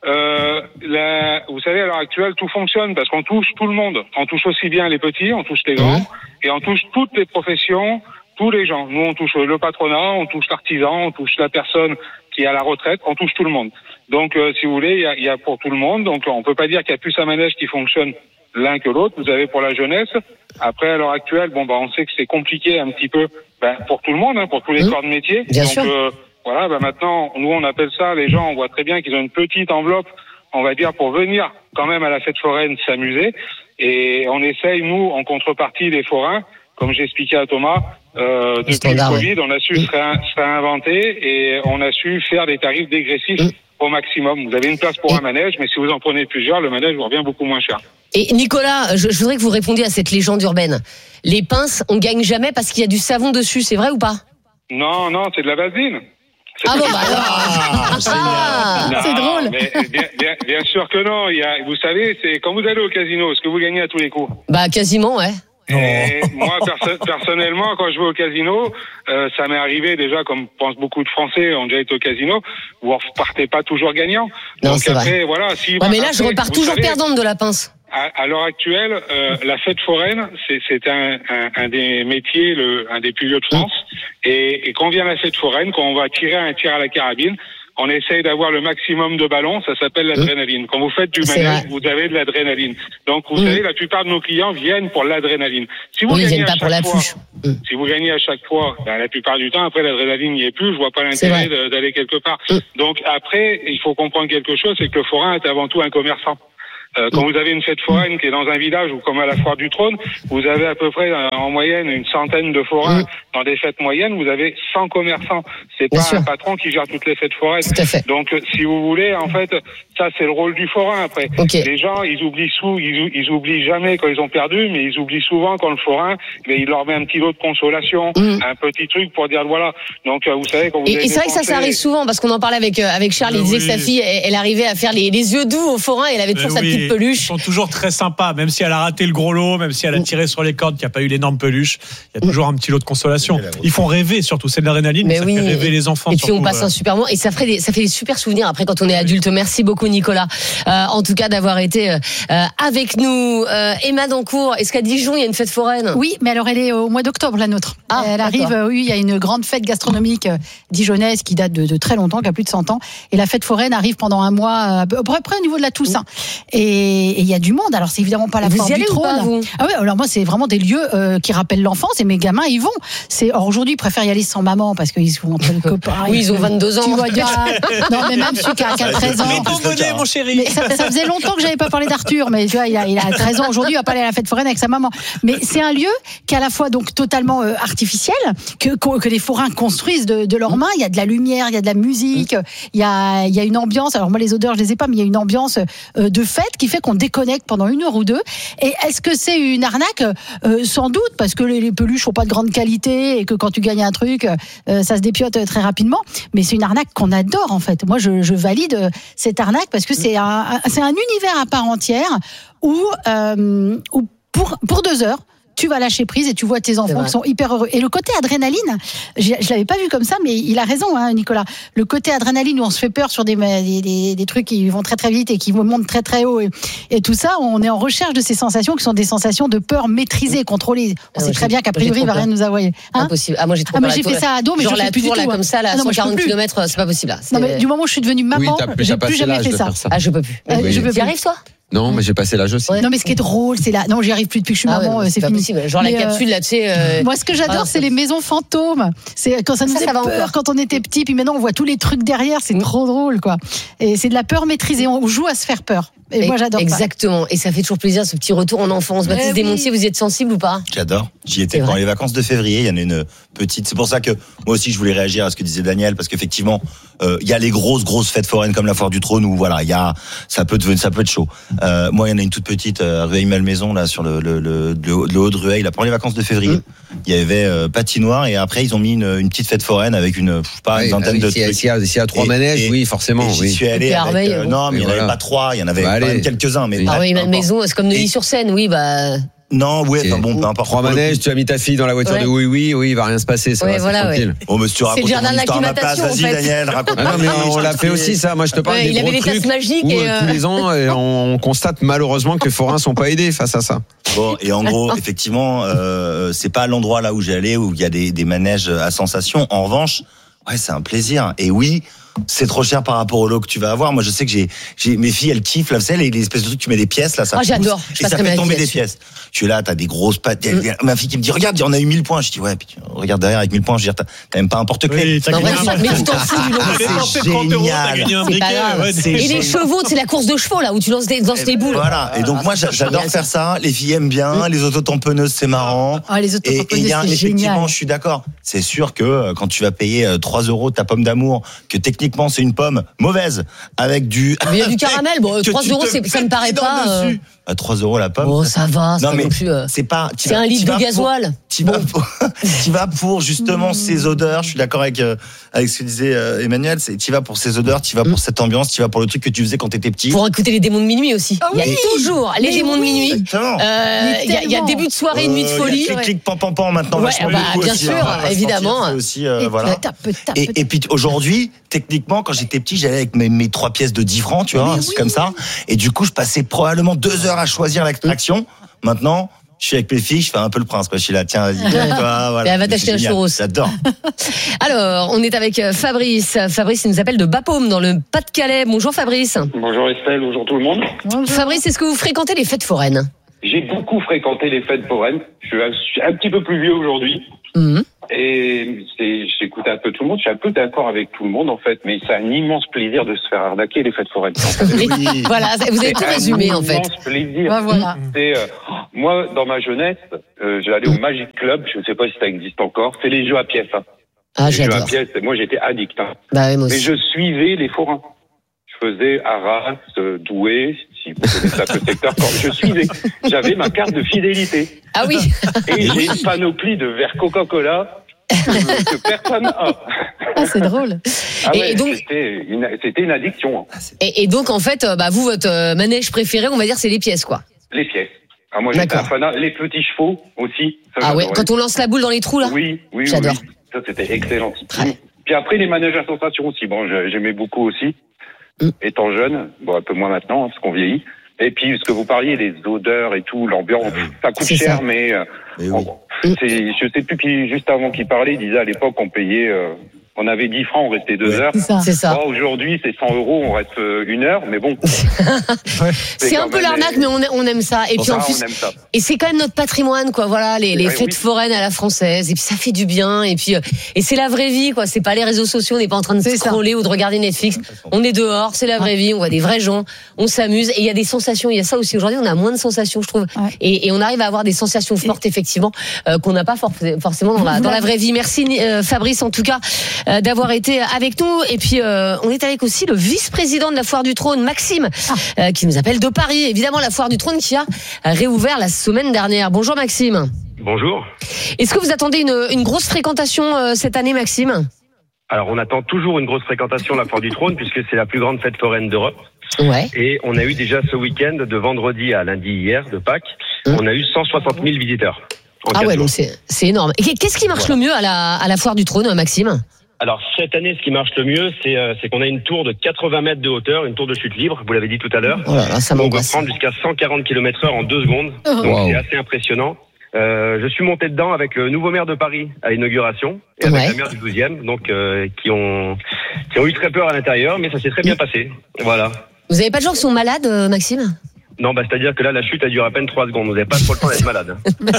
Vous savez, à l'heure actuelle, tout fonctionne parce qu'on touche tout le monde. On touche aussi bien les petits, on touche les grands, et on touche toutes les professions, tous les gens. Nous, on touche le patronat, on touche l'artisan, on touche la personne qui est à la retraite, on touche tout le monde. Donc, si vous voulez, il y a pour tout le monde. Donc, on peut pas dire qu'il y a plus un manège qui fonctionne l'un que l'autre. Vous avez pour la jeunesse. Après, à l'heure actuelle, on sait que c'est compliqué un petit peu, pour tout le monde, pour tous les corps de métier. Bien sûr. Maintenant, nous, on appelle ça, les gens, on voit très bien qu'ils ont une petite enveloppe, on va dire, pour venir quand même à la fête foraine s'amuser. Et on essaye, nous, en contrepartie des forains, comme j'expliquais à Thomas, depuis le Covid, on a su se réinventer et on a su faire des tarifs dégressifs au maximum. Vous avez une place pour un manège, mais si vous en prenez plusieurs, le manège vous revient beaucoup moins cher. Et Nicolas, je voudrais que vous répondiez à cette légende urbaine. Les pinces, on gagne jamais parce qu'il y a du savon dessus, c'est vrai ou pas ? Non, c'est de la vaseline. C'est drôle. Mais bien sûr que non. Vous savez, c'est quand vous allez au casino, est-ce que vous gagnez à tous les coups ? Quasiment, ouais. Et moi, personnellement, quand je vais au casino, ça m'est arrivé déjà, comme pensent beaucoup de Français, ont déjà été au casino, vous repartez pas toujours gagnant. Non, donc c'est après, vrai. voilà. Mais là, je repars toujours perdante de la pince. À l'heure actuelle, la fête foraine, c'est un des métiers, un des plus vieux de France. Et quand vient la fête foraine, quand on va tirer un tir à la carabine, on essaye d'avoir le maximum de ballons, ça s'appelle l'adrénaline. Quand vous faites du manège, vous avez de l'adrénaline. Donc, vous savez, la plupart de nos clients viennent pour l'adrénaline. Si vous gagnez pas pour la fuche. Si vous gagnez à chaque fois, la plupart du temps, après, l'adrénaline n'y est plus, je vois pas l'intérêt d'aller quelque part. Donc, après, il faut comprendre quelque chose, c'est que le forain est avant tout un commerçant. Quand vous avez une fête foraine qui est dans un village ou comme à la Foire du Trône, vous avez à peu près en moyenne une centaine de forains. Dans des fêtes moyennes, vous avez 100 commerçants. C'est pas un patron qui gère toutes les fêtes foraines. Tout à fait. Donc, si vous voulez, en fait, ça c'est le rôle du forain. Après, les gens, ils oublient jamais quand ils ont perdu, mais ils oublient souvent quand le forain, il leur met un petit lot de consolation, un petit truc pour dire voilà. Donc, vous savez quand vous et c'est vrai que ça arrive souvent parce qu'on en parlait avec Charles. Il disait que sa fille, elle arrivait à faire les yeux doux au forain et elle avait toujours sa petite peluche. Ils sont toujours très sympas, même si elle a raté le gros lot, même si elle a tiré sur les cordes, qu'il n'y a pas eu l'énorme peluche, il y a toujours un petit lot de consolation. Ils font rêver, surtout, c'est de l'adrénaline, ça fait rêver les enfants. Et puis on passe un super moment, et ça fait des super souvenirs après quand on est adulte. Merci beaucoup Nicolas, en tout cas d'avoir été avec nous. Emma Dancourt, est-ce qu'à Dijon il y a une fête foraine? Oui, mais alors elle est au mois d'octobre, la nôtre. Elle arrive, il y a une grande fête gastronomique dijonnaise qui date de très longtemps, qui a plus de 100 ans, et la fête foraine arrive pendant un mois, à peu près au niveau de la Toussaint. Et il y a du monde. Alors c'est évidemment pas la Foire du Trône. Ah oui, alors moi c'est vraiment des lieux qui rappellent l'enfance et mes gamins ils vont. Or aujourd'hui ils préfèrent y aller sans maman parce qu'ils sont entre les copains. Oui, ils ont 22 ans. Tu vois, non mais même celui qui a 13 ans. Mon chéri. Mais ça faisait longtemps que j'avais pas parlé d'Arthur, mais tu vois il a 13 ans aujourd'hui, il va pas aller à la fête foraine avec sa maman. Mais c'est un lieu qui est à la fois donc totalement artificiel, que les forains construisent de leurs mains. Il y a de la lumière, il y a de la musique, il y a une ambiance. Alors moi les odeurs je les ai pas, mais il y a une ambiance de fête qui fait qu'on déconnecte pendant 1 heure ou 2. Et est-ce que c'est une arnaque? Sans doute, parce que les peluches n'ont pas de grande qualité et que quand tu gagnes un truc, ça se dépiote très rapidement. Mais c'est une arnaque qu'on adore en fait. Moi, je valide cette arnaque parce que c'est un univers à part entière où pour 2 heures, tu vas lâcher prise et tu vois tes enfants qui sont hyper heureux. Et le côté adrénaline, je l'avais pas vu comme ça, mais il a raison, hein, Nicolas. Le côté adrénaline où on se fait peur sur des trucs qui vont très très vite et qui montent très très haut et tout ça, on est en recherche de ces sensations qui sont des sensations de peur maîtrisées, contrôlées. On sait très bien qu'a priori il va rien nous envoyer. Impossible. Moi j'ai trop peur. Moi j'ai fait ça à dos, mais genre je fais plus du tout. Comme ça, là, 140 km, c'est pas possible. Non, mais du moment où je suis devenue maman, j'ai plus jamais fait ça. Ah, je peux plus. Tu y arrives toi? Non, mais j'ai passé l'âge aussi. Non, mais ce qui est drôle, c'est là. Non, j'y arrive plus depuis que je suis maman, c'est fini. Possible. Genre la capsule, là, tu sais. Moi, ce que j'adore, c'est les maisons fantômes. C'est quand ça nous fait peur quand on était petit, puis maintenant on voit tous les trucs derrière, c'est trop drôle, quoi. Et c'est de la peur maîtrisée. On joue à se faire peur. Et moi, j'adore ça. Exactement. Et ça fait toujours plaisir, ce petit retour en enfance. Baptiste Desmontiers, vous y êtes sensible ou pas? J'adore. J'y étais pendant les vacances de février. Il y en a une petite. C'est pour ça que moi aussi, je voulais réagir à ce que disait Daniel, parce qu'effectivement, il y a les grosses fêtes foraines comme la Foire du Trône où voilà, ça peut être chaud. Moi, il y en a une toute petite, Rueil-Malmaison, là, sur le haut de Rueil, là, pendant les vacances de février. Il y avait patinoire et après, ils ont mis une petite fête foraine avec une vingtaine de trucs. S'il y a 3 manèges, oui, forcément. J'y suis allé avec, non, mais il n'y en avait pas 3, il y en avait quand même quelques-uns. Mais Malmaison, c'est comme Neuilly-sur-Seine, oui, bah. Non, ouais, enfin bon, peu importe. 3 manèges, tu as mis ta fille dans la voiture de oui, il va rien se passer, ça va, c'est tranquille. Oh, mais si tu racontes une histoire à ma place, vas-y Daniel, raconte. Non, mais on l'a fait aussi ça, moi je te parle des gros trucs où tous les ans, on constate malheureusement que les forains sont pas aidés face à ça. Bon, et en gros, effectivement, c'est pas l'endroit là où j'ai allé où il y a des manèges à sensation. En revanche, ouais, c'est un plaisir. Et oui, c'est trop cher par rapport au lot que tu vas avoir. Moi, je sais que j'ai mes filles, elles kiffent, là, vous savez, les espèces de trucs, tu mets des pièces, là, ça pousse, j'adore. et ça fait tomber des pièces. Tu es là, t'as des grosses pattes. Ma fille qui me dit, regarde, on a eu 1000 points. Je dis, ouais, puis regarde derrière avec 1000 points, je veux dire, t'as même pas un porte-clés. Mais tu t'en fous du lot. C'est génial. C'est pas grave. Et les chevaux, c'est la course de chevaux, là, où tu lances tes boules. Voilà. Et donc, moi, j'adore faire ça. Les filles aiment bien. Les autotamponneuses, c'est marrant. Les autotamponneuses, c'est génial. Effectivement, je suis d'accord. C'est sûr que quand tu vas payer 3 € ta pomme d'amour, que techniquement, c'est une pomme mauvaise avec du. Mais il y a du caramel, bon, 3 €, ça me paraît pas. À 3 € la pomme. Oh, ça va, non, mais c'est pas. C'est un litre de gasoil. tu vas pour justement ces odeurs. Je suis d'accord avec ce que disait Emmanuel. Tu vas pour ces odeurs, tu vas pour cette ambiance, tu vas pour le truc que tu faisais quand t'étais petit. Pour écouter les démons de minuit aussi. Il y a toujours les démons de minuit. Il y a début de soirée, nuit de folie. Clic, pam, pam, pam. Maintenant, vachement beaucoup bien aussi, sûr, évidemment. Aussi, voilà. Et puis aujourd'hui, techniquement, quand j'étais petit, j'allais avec mes 3 pièces de 10 francs, tu vois, c'est comme ça. Et du coup, je passais probablement 2 heures à choisir l'extraction. Maintenant, je suis avec mes filles, je fais un peu le prince, quoi. Je suis là, tiens, vas-y, toi, voilà. Elle va t'acheter un churros. J'adore. Alors, on est avec Fabrice. Fabrice, il nous appelle de Bapaume, dans le Pas-de-Calais. Bonjour Fabrice. Bonjour Estelle, bonjour tout le monde. Fabrice, est-ce que vous fréquentez les fêtes foraines ? J'ai beaucoup fréquenté les fêtes foraines. Je suis un petit peu plus vieux aujourd'hui. Et j'écoute un peu tout le monde. Je suis un peu d'accord avec tout le monde, en fait. Mais c'est un immense plaisir de se faire arnaquer, les fêtes foraines. Oui. Voilà, vous avez tout résumé, en fait. C'est un immense plaisir. Voilà. Moi, dans ma jeunesse, j'allais au Magic Club. Je ne sais pas si ça existe encore. C'est les jeux à pièces. Hein. Ah, les j'adore. jeux à pièces. Moi, j'étais addict. Hein. Bah, moi aussi. Mais je suivais les forains. Je faisais Arras, Douai, si vous connaissez un peu le secteur, quand je suivais. J'avais ma carte de fidélité. Ah oui. Et j'ai une panoplie de verres Coca-Cola que personne n'a. Ah, c'est drôle. Ah ouais, et donc, c'était une addiction. Hein. Et donc, en fait, vous, votre manège préféré, on va dire, c'est les pièces, quoi. Les pièces. Ah, moi, j'étais un fanat. Les petits chevaux aussi. Ça, ouais, quand on lance la boule dans les trous, là. Oui. J'adore. Oui. Ça, c'était excellent. Puis après, les manèges à sensation aussi. Bon, j'aimais beaucoup aussi. Étant jeune, bon, un peu moins maintenant, parce qu'on vieillit. Et puis, ce que vous parliez, les odeurs et tout, l'ambiance, ça coûte cher, ça. Mais je sais plus qui, juste avant qu'il parlait, il disait à l'époque, on payait, on avait 10 francs, on restait 2 heures. C'est ça. Bon, aujourd'hui, c'est 100 €, on reste 1 heure, mais bon. C'est un peu l'arnaque, mais on aime ça. Et puis en plus, et c'est quand même notre patrimoine, quoi. Voilà, les fêtes foraines à la française. Et puis ça fait du bien. Et puis, et c'est la vraie vie, quoi. C'est pas les réseaux sociaux, on n'est pas en train de scroller ou de regarder Netflix. On est dehors, c'est la vraie vie. On voit des vrais gens, on s'amuse. Et il y a des sensations. Il y a ça aussi. Aujourd'hui, on a moins de sensations, je trouve. Et on arrive à avoir des sensations fortes, effectivement, qu'on n'a pas forcément dans la vraie vie. Merci, Fabrice, en tout cas, d'avoir été avec nous. Et puis, on est avec aussi le vice-président de la Foire du Trône, Maxime, qui nous appelle de Paris. Évidemment, la Foire du Trône qui a réouvert la semaine dernière. Bonjour, Maxime. Bonjour. Est-ce que vous attendez une grosse fréquentation cette année, Maxime ? Alors, on attend toujours une grosse fréquentation de la Foire du Trône, puisque c'est la plus grande fête foraine d'Europe. Ouais. Et on a eu déjà ce week-end, de vendredi à lundi hier, de Pâques, on a eu 160 000 visiteurs. Ah ouais, donc c'est énorme. Et qu'est-ce qui marche le mieux à la Foire du Trône, Maxime ? Alors, cette année, ce qui marche le mieux, c'est qu'on a une tour de 80 mètres de hauteur, une tour de chute libre, vous l'avez dit tout à l'heure. Oh là là, ça on peut prendre jusqu'à 140 km/h en 2 secondes. Donc, c'est assez impressionnant. Je suis monté dedans avec le nouveau maire de Paris à l'inauguration et avec la maire du 12e, donc qui ont eu très peur à l'intérieur, mais ça s'est très bien passé. Voilà. Vous avez pas de gens qui sont malades, Maxime ? Non, c'est-à-dire que là, la chute a duré à peine 3 secondes. Vous n'avez pas trop le temps d'être malade.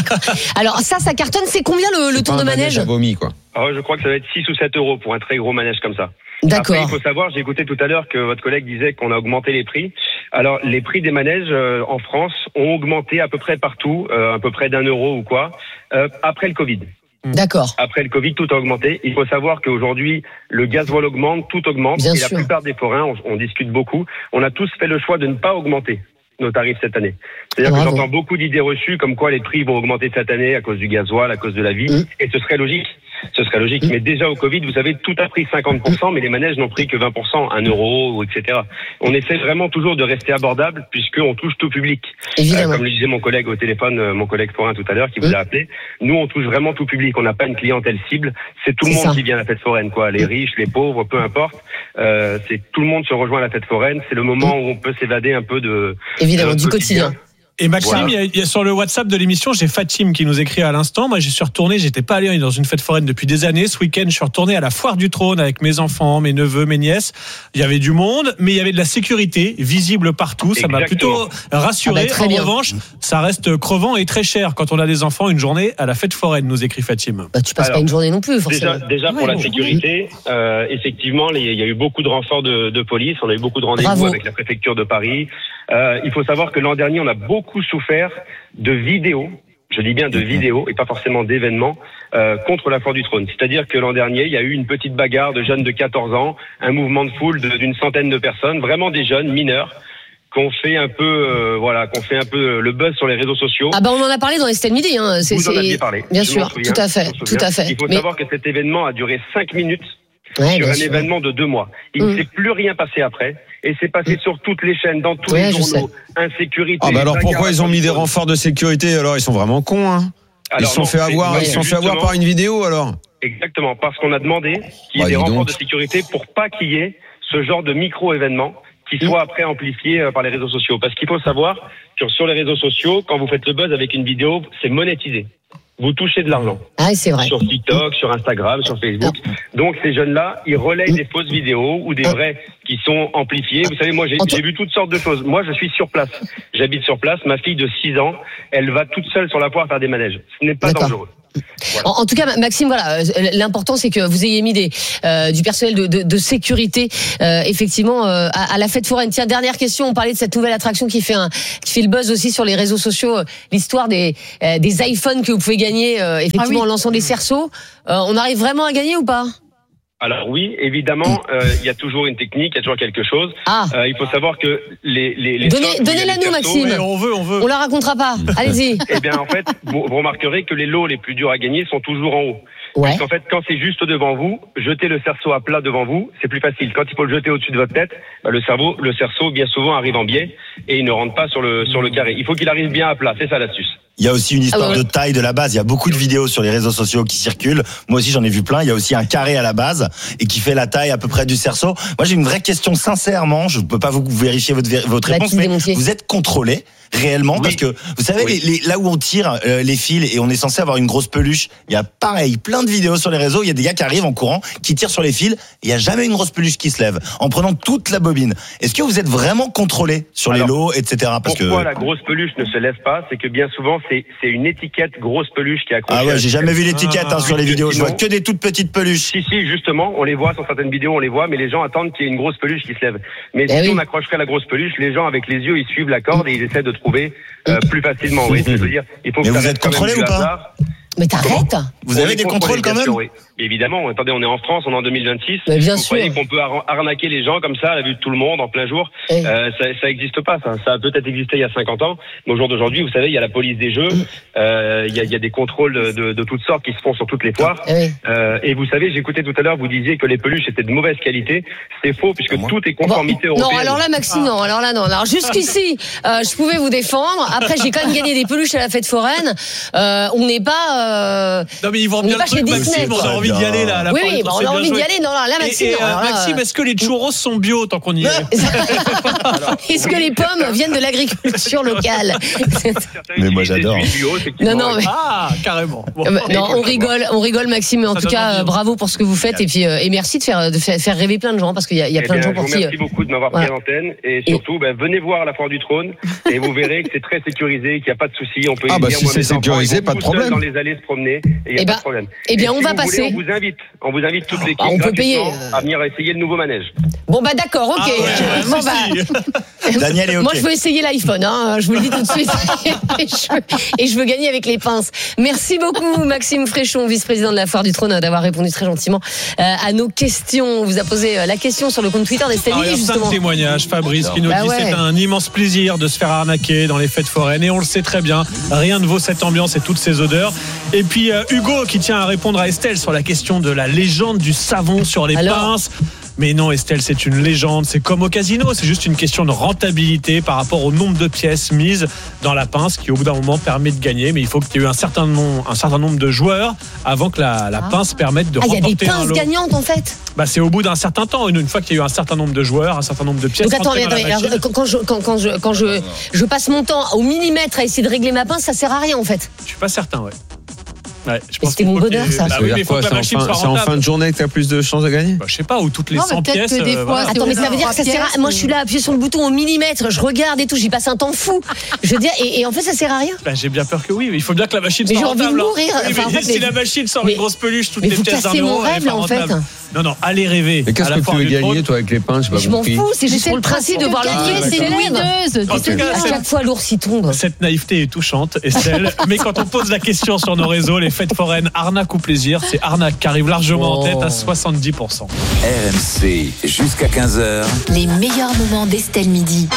Alors ça cartonne. C'est combien le tour de manège ? À vomi, quoi. Je crois que ça va être 6 ou 7 € pour un très gros manège comme ça. D'accord. Après, il faut savoir, j'ai écouté tout à l'heure que votre collègue disait qu'on a augmenté les prix. Alors, les prix des manèges en France ont augmenté à peu près partout, à peu près d'1 € ou quoi, après le Covid. D'accord. Après le Covid, tout a augmenté. Il faut savoir qu'aujourd'hui, le gasoil augmente, tout augmente. Bien et sûr. La plupart des forains, on discute beaucoup, on a tous fait le choix de ne pas augmenter nos tarifs cette année. C'est-à-dire que j'entends beaucoup d'idées reçues comme quoi les prix vont augmenter cette année à cause du gasoil, à cause de la vie, et ce serait logique. Mais déjà au Covid, vous savez, tout a pris 50%, mais les manèges n'ont pris que 20%, 1 €, etc. On essaie vraiment toujours de rester abordable puisqu'on touche tout public. Comme le disait mon collègue au téléphone, mon collègue forain tout à l'heure qui vous a appelé, nous on touche vraiment tout public. On n'a pas une clientèle cible. C'est tout le monde qui vient à la fête foraine, quoi. Les riches, les pauvres, peu importe. C'est tout le monde se rejoint à la fête foraine. C'est le moment où on peut s'évader un peu du quotidien. Et Maxime, il y a sur le WhatsApp de l'émission, j'ai Fatim qui nous écrit à l'instant. Moi, j'y suis retourné, j'étais pas allé dans une fête foraine depuis des années. Ce week-end, je suis retourné à la Foire du Trône avec mes enfants, mes neveux, mes nièces. Il y avait du monde, mais il y avait de la sécurité visible partout. Ça m'a plutôt rassuré. En revanche, ça reste crevant et très cher quand on a des enfants. Une journée à la fête foraine, nous écrit Fatim. Tu passes pas une journée non plus, forcément. Déjà pour la sécurité, effectivement, il y a eu beaucoup de renforts de police. On a eu beaucoup de rendez-vous avec la préfecture de Paris. Il faut savoir que l'an dernier, on a beaucoup souffert de vidéos, je dis bien de vidéos et pas forcément d'événements, contre la Foire du Trône. C'est-à-dire que l'an dernier, il y a eu une petite bagarre de jeunes de 14 ans, un mouvement de foule d'une centaine de personnes, vraiment des jeunes mineurs, qu'on fait un peu, qu'on fait un peu le buzz sur les réseaux sociaux. Ah on en a parlé dans Estelle Midi. Hein. Vous en aviez parlé. Bien sûr, tout à fait. Il faut savoir que cet événement a duré 5 minutes sur un événement de 2 mois. Il ne s'est plus rien passé après. Et c'est passé sur toutes les chaînes, dans tous les journaux. Insécurité. Alors pourquoi ils ont mis des renforts de sécurité? Alors ils sont vraiment cons, hein. Ils se sont fait avoir par une vidéo, alors. Exactement, parce qu'on a demandé qu'il y ait des renforts de sécurité pour pas qu'il y ait ce genre de micro-événement qui soit après amplifié par les réseaux sociaux. Parce qu'il faut savoir que sur les réseaux sociaux, quand vous faites le buzz avec une vidéo, c'est monétisé. Vous touchez de l'argent. Ah, c'est vrai. Sur TikTok, sur Instagram, sur Facebook. Donc ces jeunes-là, ils relayent des fausses vidéos ou des vraies qui sont amplifiées. Vous savez, moi j'ai vu toutes sortes de choses. Moi je suis sur place. J'habite sur place. Ma fille de 6 ans, elle va toute seule sur la foire faire des manèges. Ce n'est pas dangereux. Voilà. En tout cas, Maxime, l'important c'est que vous ayez mis du personnel de sécurité effectivement à la fête foraine. Tiens, dernière question, on parlait de cette nouvelle attraction qui fait le buzz aussi sur les réseaux sociaux, l'histoire des iPhones que vous pouvez gagner effectivement en lançant des cerceaux. On arrive vraiment à gagner ou pas? Alors oui, évidemment, il y a toujours une technique, il y a toujours quelque chose. Il faut savoir que les donnez-la nous, Maxime. Oui, on veut. On la racontera pas. Allez-y. Eh bien, en fait, vous remarquerez que les lots les plus durs à gagner sont toujours en haut. Parce qu'en fait, quand c'est juste devant vous, jeter le cerceau à plat devant vous, c'est plus facile. Quand il faut le jeter au-dessus de votre tête, le cerceau, bien souvent, arrive en biais et il ne rentre pas sur le carré. Il faut qu'il arrive bien à plat. C'est ça l'astuce. Il y a aussi une histoire de taille de la base. Il y a beaucoup de vidéos sur les réseaux sociaux qui circulent. Moi aussi, j'en ai vu plein. Il y a aussi un carré à la base et qui fait la taille à peu près du cerceau. Moi, j'ai une vraie question, sincèrement. Je ne peux pas vous vérifier votre réponse, mais vous êtes contrôlé réellement parce que vous savez là où on tire les fils et on est censé avoir une grosse peluche. Il y a pareil plein de vidéos sur les réseaux. Il y a des gars qui arrivent en courant, qui tirent sur les fils. Il y a jamais une grosse peluche qui se lève en prenant toute la bobine. Est-ce que vous êtes vraiment contrôlé sur les lots, etc. Pourquoi la grosse peluche ne se lève pas? C'est que bien souvent c'est une étiquette grosse peluche qui est accrochée. Ah ouais, j'ai jamais vu l'étiquette sur les vidéos. Je vois que des toutes petites peluches. Si, justement, on les voit sur certaines vidéos, mais les gens attendent qu'il y ait une grosse peluche qui se lève. Mais si on accrocherait la grosse peluche, les gens avec les yeux ils suivent la corde et ils essaient de trouver plus facilement. Oui, je veux dire, il faut que vous êtes contrôlé ou pas? Mais t'arrêtes. Vous avez des contrôles quand même? Oui. Évidemment, attendez, on est en France, on est en 2026. Mais bien vous croyez qu'on peut arnaquer les gens comme ça à la vue de tout le monde en plein jour? Ça existe pas, ça. Ça a peut-être existé il y a 50 ans, mais au jour d'aujourd'hui, vous savez, il y a la police des jeux, il y a des contrôles de toutes sortes qui se font sur toutes les foires. Et vous savez, j'écoutais tout à l'heure, vous disiez que les peluches étaient de mauvaise qualité. C'est faux, puisque tout est conformité européenne. Non, alors là, Maxime, non. Alors jusqu'ici, je pouvais vous défendre. Après, j'ai quand même gagné des peluches à la fête foraine. On n'est pas non mais ils vendent bien le truc, Maxime, on a envie d'y aller là. Oui, on a envie d'y aller. Non, là, Maxime. Maxime, est-ce que les churros sont bio tant qu'on y est? Est-ce que les pommes viennent de l'agriculture locale? Mais moi j'adore. Non, mais carrément. Non, on rigole, Maxime. Mais en tout cas, bravo pour ce que vous faites et merci de faire rêver plein de gens parce qu'il y a plein de gens pour qui. Merci beaucoup de m'avoir pris à l'antenne et surtout, venez voir la foire du trône et vous verrez que c'est très sécurisé, qu'il n'y a pas de souci. On peut y venir. Si c'est sécurisé, pas de problème. Dans les allées se promener. Il n'y a pas de problème. Eh bien, on va passer. On vous invite toute l'équipe on peut payer à venir essayer le nouveau manège. Bon d'accord, ok. Daniel est ok. Moi je veux essayer l'iPhone, je vous le dis tout de suite. et je veux gagner avec les pinces. Merci beaucoup Maxime Fréchon, vice-président de la Foire du Trône, d'avoir répondu très gentiment à nos questions. On vous a posé la question sur le compte Twitter d'Estelle Midi, justement. Un témoignage, Fabrice, qui nous dit c'est un immense plaisir de se faire arnaquer dans les fêtes foraines et on le sait très bien. Rien ne vaut cette ambiance et toutes ces odeurs. Et puis Hugo qui tient à répondre à Estelle sur la question de la légende du savon sur les pinces. Mais non Estelle, c'est une légende, c'est comme au casino, c'est juste une question de rentabilité par rapport au nombre de pièces mises dans la pince qui au bout d'un moment permet de gagner, mais il faut qu'il y ait eu un certain nombre de joueurs avant que la pince permette de remporter un lot. Il y a des pinces gagnantes en fait. C'est au bout d'un certain temps, une fois qu'il y a eu un certain nombre de joueurs, un certain nombre de pièces. Donc attendez, quand je passe mon temps au millimètre à essayer de régler ma pince, ça sert à rien en fait. Je suis pas certain, ouais. C'était mon bonheur, ça. Ça veut dire quoi? C'est en fin de journée que tu as plus de chances de gagner? Je sais pas, ou toutes les 100 pièces. Attends, mais ça veut dire que ça sert à... Moi, je suis là, appuyé sur le bouton au millimètre, je regarde et tout, j'y passe un temps fou. Je veux dire, et en fait, ça sert à rien. J'ai bien peur que oui, mais il faut bien que la machine soit rentable. Mais j'ai envie de mourir. Si la machine sort une grosse peluche, toutes les pièces d'un euro, elle est pas rentable. Non, allez rêver. Mais qu'est-ce que tu veux gagner, toi, avec les pinces? Je m'en fous, c'est juste pour le principe de voir les pièces. C'est louideuse. À chaque fois, l'ours y tombe. Cette naïveté est touchante, Estelle. Mais quand on pose la question sur nos réseaux, les fêtes foraines, arnaque ou plaisir, c'est arnaque qui arrive largement en tête à 70%. RMC, jusqu'à 15h. Les meilleurs moments d'Estelle Midi.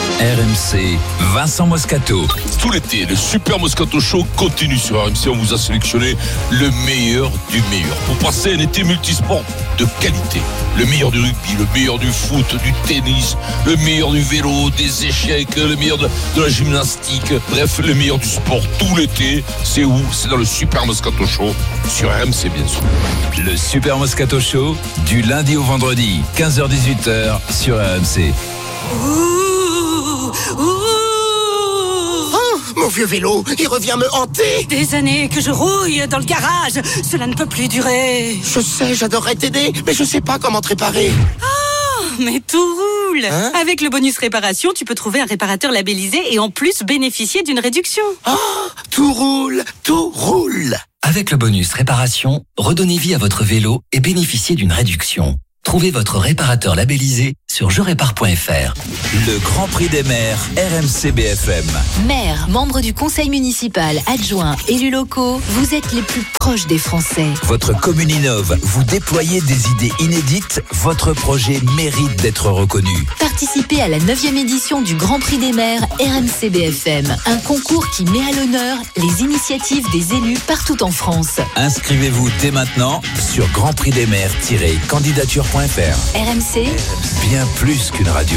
RMC, Vincent Moscato. Tout l'été, le Super Moscato Show continue sur RMC. On vous a sélectionné le meilleur du meilleur pour passer un été multisport de qualité. Le meilleur du rugby, le meilleur du foot, du tennis, le meilleur du vélo, des échecs, le meilleur de la gymnastique. Bref, le meilleur du sport tout l'été. C'est où ? C'est dans le Super Moscato Show sur RMC, bien sûr. Le Super Moscato Show, du lundi au vendredi, 15h-18h sur RMC. Mon vieux vélo, il revient me hanter. Des années que je rouille dans le garage. Cela ne peut plus durer. Je sais, j'adorerais t'aider, mais je sais pas comment te réparer. Oh, mais tout roule. Avec le bonus réparation, tu peux trouver un réparateur labellisé et en plus bénéficier d'une réduction. Oh, tout roule, tout roule. Avec le bonus réparation, redonnez vie à votre vélo et bénéficiez d'une réduction. Trouvez votre réparateur labellisé sur jerépare.fr. Le Grand Prix des maires, RMC BFM. Maires, membres du conseil municipal, adjoints, élus locaux, vous êtes les plus proches des Français. Votre commune innove, vous déployez des idées inédites, votre projet mérite d'être reconnu. Participez à la 9e édition du Grand Prix des maires RMC BFM, un concours qui met à l'honneur les initiatives des élus partout en France. Inscrivez-vous dès maintenant sur grandprixdesmaires-candidature.fr. RMC, bien plus qu'une radio.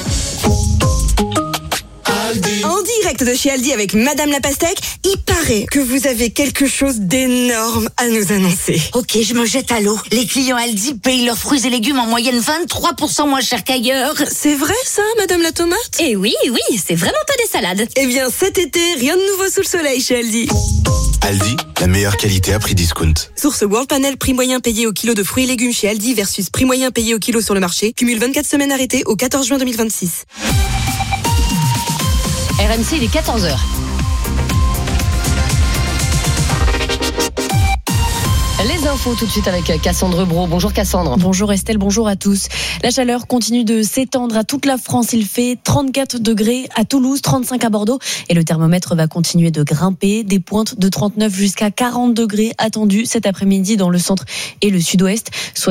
En direct de chez Aldi avec Madame la Pastèque, il paraît que vous avez quelque chose d'énorme à nous annoncer. Ok, je me jette à l'eau. Les clients Aldi payent leurs fruits et légumes en moyenne 23% moins cher qu'ailleurs. C'est vrai ça, Madame la Tomate ? Eh oui, c'est vraiment pas des salades. Eh bien cet été, rien de nouveau sous le soleil chez Aldi. Aldi, la meilleure qualité à prix discount. Source World Panel, prix moyen payé au kilo de fruits et légumes chez Aldi versus prix moyen payé au kilo sur le marché. Cumule 24 semaines arrêtées au 14 juin 2026. RMC, il est 14h. Les infos tout de suite avec Cassandre Bro. Bonjour Cassandre. Bonjour Estelle, bonjour à tous. La chaleur continue de s'étendre à toute la France. Il fait 34 degrés à Toulouse, 35 à Bordeaux et le thermomètre va continuer de grimper. Des pointes de 39 jusqu'à 40 degrés attendues cet après-midi dans le centre et le sud-ouest.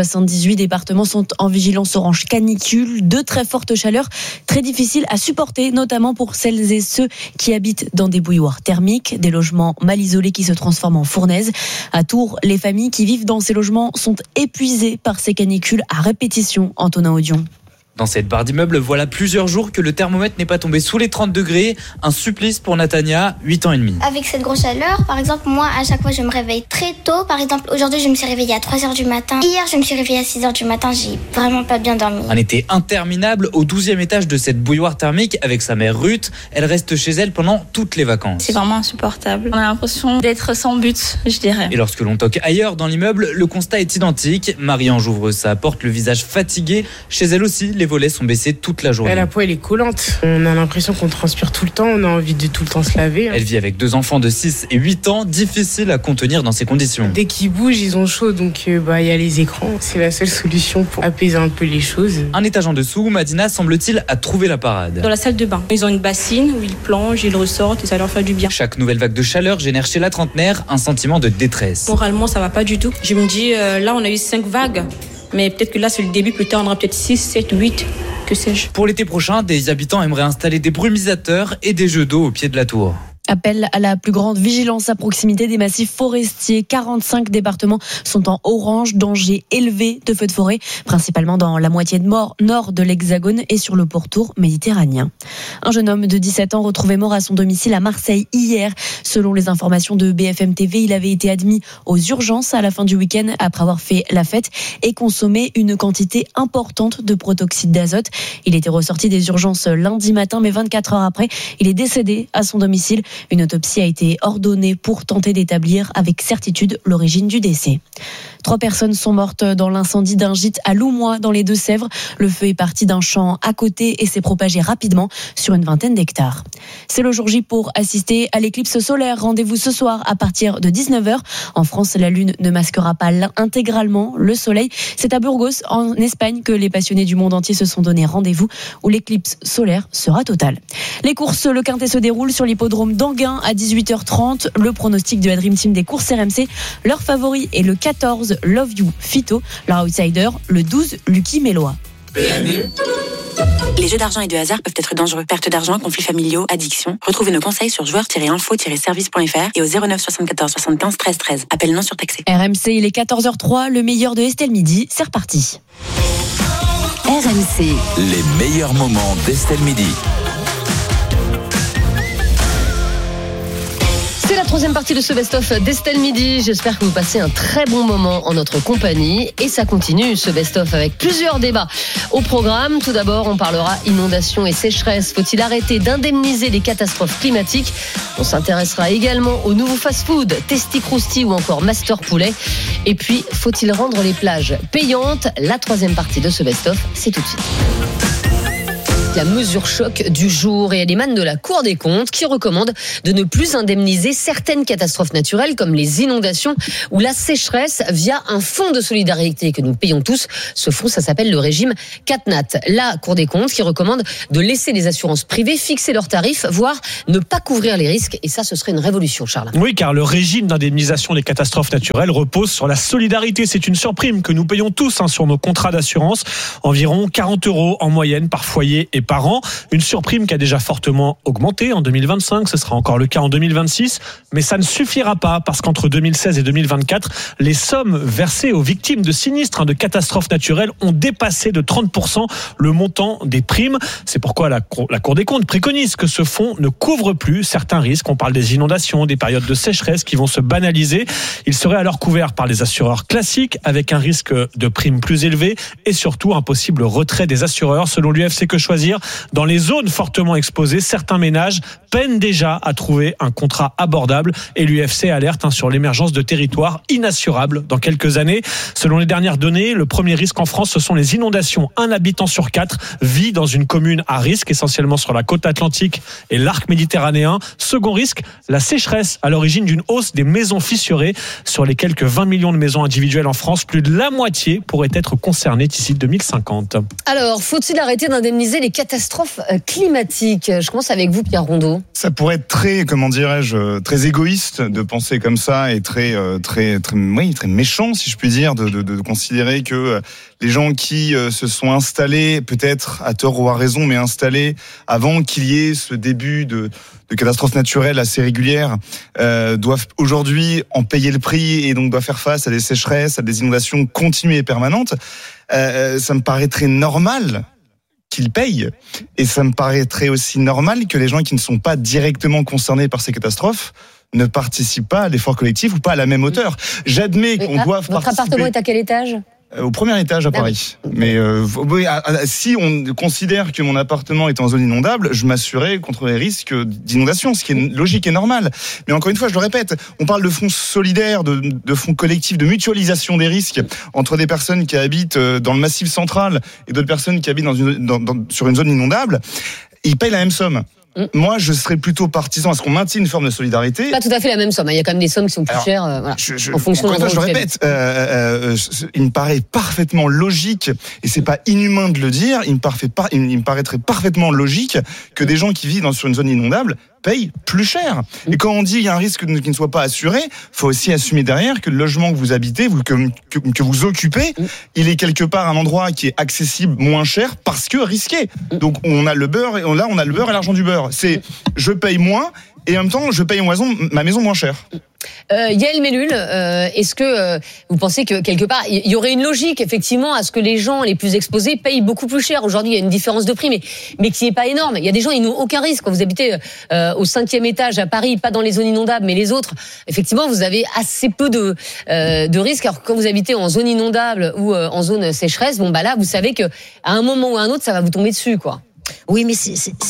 78 départements sont en vigilance orange canicule. De très fortes chaleurs, très difficiles à supporter, notamment pour celles et ceux qui habitent dans des bouilloires thermiques, des logements mal isolés qui se transforment en fournaises. À Tours, les familles qui vivent dans ces logements sont épuisés par ces canicules à répétition. Antonin Audion. Dans cette barre d'immeuble, voilà plusieurs jours que le thermomètre n'est pas tombé sous les 30 degrés. Un supplice pour Natania, 8 ans et demi. Avec cette grosse chaleur, par exemple, moi, à chaque fois, je me réveille très tôt. Par exemple, aujourd'hui, je me suis réveillée à 3h du matin. Hier, je me suis réveillée à 6h du matin. J'ai vraiment pas bien dormi. Un été interminable au 12e étage de cette bouilloire thermique avec sa mère Ruth. Elle reste chez elle pendant toutes les vacances. C'est vraiment insupportable. On a l'impression d'être sans but, je dirais. Et lorsque l'on toque ailleurs dans l'immeuble, le constat est identique. Marie-Ange ouvre sa porte, le visage fatigué. Chez elle aussi, les volets sont baissés toute la journée. La peau elle est collante, on a l'impression qu'on transpire tout le temps, on a envie de tout le temps se laver. Elle vit avec 2 enfants de 6 et 8 ans, difficile à contenir dans ces conditions. Dès qu'ils bougent, ils ont chaud, donc il y a les écrans, c'est la seule solution pour apaiser un peu les choses. Un étage en dessous, Madina semble-t-il a trouvé la parade. Dans la salle de bain, ils ont une bassine où ils plongent, ils ressortent et ça leur fait du bien. Chaque nouvelle vague de chaleur génère chez la trentenaire un sentiment de détresse. Moralement ça va pas du tout. Je me dis là on a eu 5 vagues. Mais peut-être que là, c'est le début, plus tard, on aura peut-être 6, 7, 8, que sais-je. Pour l'été prochain, des habitants aimeraient installer des brumisateurs et des jeux d'eau au pied de la tour. Appel à la plus grande vigilance à proximité des massifs forestiers. 45 départements sont en orange, danger élevé de feux de forêt, principalement dans la moitié nord de l'Hexagone et sur le pourtour méditerranéen. Un jeune homme de 17 ans retrouvé mort à son domicile à Marseille hier. Selon les informations de BFM TV, il avait été admis aux urgences à la fin du week-end après avoir fait la fête et consommé une quantité importante de protoxyde d'azote. Il était ressorti des urgences lundi matin, mais 24 heures après, il est décédé à son domicile. Une autopsie a été ordonnée pour tenter d'établir avec certitude l'origine du décès. 3 personnes sont mortes dans l'incendie d'un gîte à Loumois dans les Deux-Sèvres. Le feu est parti d'un champ à côté et s'est propagé rapidement sur une vingtaine d'hectares. C'est le jour J pour assister à l'éclipse solaire. Rendez-vous ce soir à partir de 19h. En France, la lune ne masquera pas intégralement le soleil. C'est à Burgos, en Espagne, que les passionnés du monde entier se sont donné rendez-vous où l'éclipse solaire sera totale. Les courses, le quintet se déroule sur l'hippodrome d'Anguin à 18h30. Le pronostic de la Dream Team des courses RMC. Leur favori est le 14 Love You Fito. Leur outsider, le 12 Lucky Mélois. PMU. Les jeux d'argent et de hasard peuvent être dangereux. Perte d'argent, conflits familiaux, addiction. Retrouvez nos conseils sur joueurs-info-service.fr et au 09 74 75 13 13. Appel non surtaxé. RMC, il est 14h03, le meilleur de Estelle Midi, c'est reparti. RMC. Les meilleurs moments d'Estelle Midi. C'est la troisième partie de ce best-of d'Estelle Midi. J'espère que vous passez un très bon moment en notre compagnie. Et ça continue, ce best-of, avec plusieurs débats au programme. Tout d'abord, on parlera inondations et sécheresse. Faut-il arrêter d'indemniser les catastrophes climatiques ? On s'intéressera également aux nouveaux fast-food, Testi Crousti ou encore Master Poulet. Et puis, faut-il rendre les plages payantes ? La troisième partie de ce best-of, c'est tout de suite. La mesure choc du jour, et elle émane de la Cour des comptes qui recommande de ne plus indemniser certaines catastrophes naturelles comme les inondations ou la sécheresse via un fonds de solidarité que nous payons tous. Ce fonds, ça s'appelle le régime CatNat. La Cour des comptes qui recommande de laisser les assurances privées fixer leurs tarifs, voire ne pas couvrir les risques. Et ça, ce serait une révolution, Charles. Oui, car le régime d'indemnisation des catastrophes naturelles repose sur la solidarité. C'est une surprime que nous payons tous sur nos contrats d'assurance. Environ 40 € en moyenne par foyer et par an. Une surprime qui a déjà fortement augmenté en 2025. Ce sera encore le cas en 2026. Mais ça ne suffira pas parce qu'entre 2016 et 2024, les sommes versées aux victimes de sinistres, de catastrophes naturelles ont dépassé de 30% le montant des primes. C'est pourquoi la Cour des comptes préconise que ce fonds ne couvre plus certains risques. On parle des inondations, des périodes de sécheresse qui vont se banaliser. Il serait alors couvert par les assureurs classiques avec un risque de primes plus élevé et surtout un possible retrait des assureurs. Selon l'UFC Que Choisir, dans les zones fortement exposées, certains ménages peinent déjà à trouver un contrat abordable et l'UFC alerte sur l'émergence de territoires inassurables dans quelques années. Selon les dernières données, le premier risque en France, ce sont les inondations. Un habitant sur 4 vit dans une commune à risque, essentiellement sur la côte atlantique et l'arc méditerranéen. Second risque, la sécheresse, à l'origine d'une hausse des maisons fissurées. Sur les quelques 20 millions de maisons individuelles en France, plus de la moitié pourraient être concernées d'ici 2050. Alors, faut-il arrêter d'indemniser les catastrophes climatiques ? Je commence avec vous, Pierre Rondeau. Ça pourrait être très, comment dirais-je, très égoïste de penser comme ça et très méchant, si je puis dire, de considérer que les gens qui se sont installés, peut-être à tort ou à raison, mais installés avant qu'il y ait ce début de catastrophes naturelles assez régulières, doivent aujourd'hui en payer le prix et donc doivent faire face à des sécheresses, à des inondations continues et permanentes. Ça me paraîtrait normal qu'ils payent. Et ça me paraîtrait aussi normal que les gens qui ne sont pas directement concernés par ces catastrophes ne participent pas à l'effort collectif ou pas à la même hauteur. J'admets qu'on doive participer. Votre appartement est à quel étage ? Au premier étage à Paris. Mais si on considère que mon appartement est en zone inondable, je m'assurerai contre les risques d'inondation, ce qui est logique et normal. Mais encore une fois, je le répète, on parle de fonds solidaires, de fonds collectifs, de mutualisation des risques entre des personnes qui habitent dans le Massif central et d'autres personnes qui habitent sur une zone inondable. Ils payent la même somme. Moi, je serais plutôt partisan à ce qu'on maintienne une forme de solidarité. Pas tout à fait la même somme. Il y a quand même des sommes qui sont plus chères. En fonction de je le répète, il me paraît parfaitement logique, et c'est pas inhumain de le dire, il me paraîtrait parfaitement logique que des gens qui vivent sur une zone inondable payent plus cher. Et quand on dit qu'il y a un risque qui ne soit pas assuré, faut aussi assumer derrière que le logement que vous habitez, que vous occupez, il est quelque part un endroit qui est accessible moins cher parce que risqué. Donc on a le beurre et l'argent du beurre. C'est je paye moins et en même temps je paye ma maison moins cher. Yael Mellul, est-ce que vous pensez que quelque part il y aurait une logique effectivement à ce que les gens les plus exposés payent beaucoup plus cher ? Aujourd'hui, il y a une différence de prix, mais qui n'est pas énorme. Il y a des gens, ils n'ont aucun risque. Quand vous habitez au 5e étage à Paris, pas dans les zones inondables, mais les autres, effectivement, vous avez assez peu de risques. Alors quand vous habitez en zone inondable ou en zone sécheresse, là, vous savez que à un moment ou à un autre, ça va vous tomber dessus, quoi. Oui, mais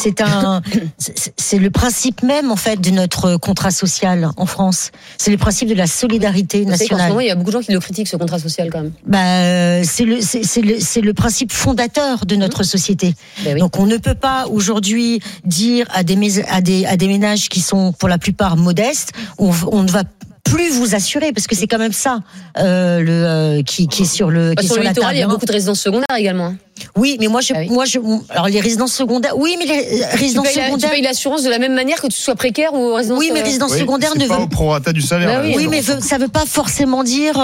c'est le principe même en fait de notre contrat social en France. C'est le principe de la solidarité nationale. En ce moment, il y a beaucoup de gens qui le critiquent, ce contrat social, quand même. C'est le principe fondateur de notre société. Oui. Donc on ne peut pas aujourd'hui dire à des ménages qui sont pour la plupart modestes, on ne va plus vous assurer, parce que c'est quand même ça qui est sur la table. Il y a beaucoup de résidences secondaires également. Oui, mais alors les résidences secondaires, oui, mais les résidences secondaires. Tu payes l'assurance de la même manière que tu sois précaire ou résidence. Oui, mais résidence secondaire ne pas veut au prorata du salaire. Oui, mais ça veut pas forcément dire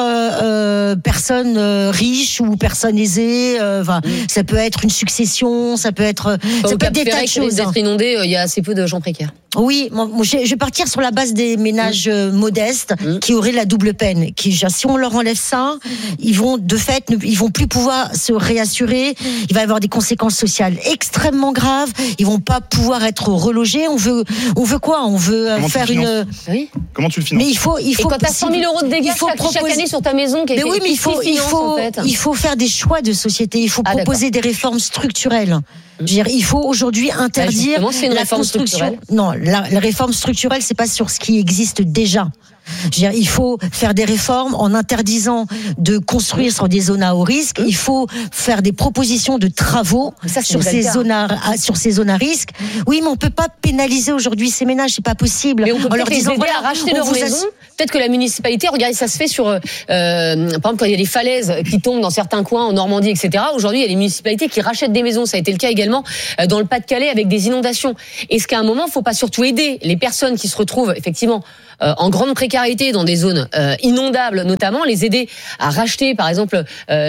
personne riche ou personne aisée. Ça peut être une succession, ça peut être des tas de choses. D'être inondé, il y a assez peu de gens précaires. Oui, je vais partir sur la base des ménages modestes qui auraient la double peine. Si on leur enlève ça, ils vont plus pouvoir se réassurer. Il va y avoir des conséquences sociales extrêmement graves. Ils vont pas pouvoir être relogés. On veut quoi ? On veut faire une. Oui. Comment tu le finances ? Mais il faut. Et quand t'as 100 000 euros de dégâts chaque année sur ta maison, mais oui, mais il faut faire des choix de société. Il faut proposer des réformes structurelles. Je veux dire, il faut aujourd'hui interdire la construction. Non, la réforme structurelle, c'est pas sur ce qui existe déjà. Je veux dire, il faut faire des réformes en interdisant de construire sur des zones à haut risque. Il faut faire des propositions de travaux sur ces zones à risque. Oui, mais on peut pas pénaliser aujourd'hui ces ménages, c'est pas possible. Mais on peut leur disant à racheter leur maison. Peut-être que la municipalité, regardez, ça se fait sur, par exemple, quand il y a des falaises qui tombent dans certains coins en Normandie, etc. Aujourd'hui, il y a des municipalités qui rachètent des maisons. Ça a été le cas également dans le Pas-de-Calais avec des inondations. Est-ce qu'à un moment, il faut pas surtout aider les personnes qui se retrouvent effectivement en grande précarité dans des zones inondables, notamment les aider à racheter, par exemple,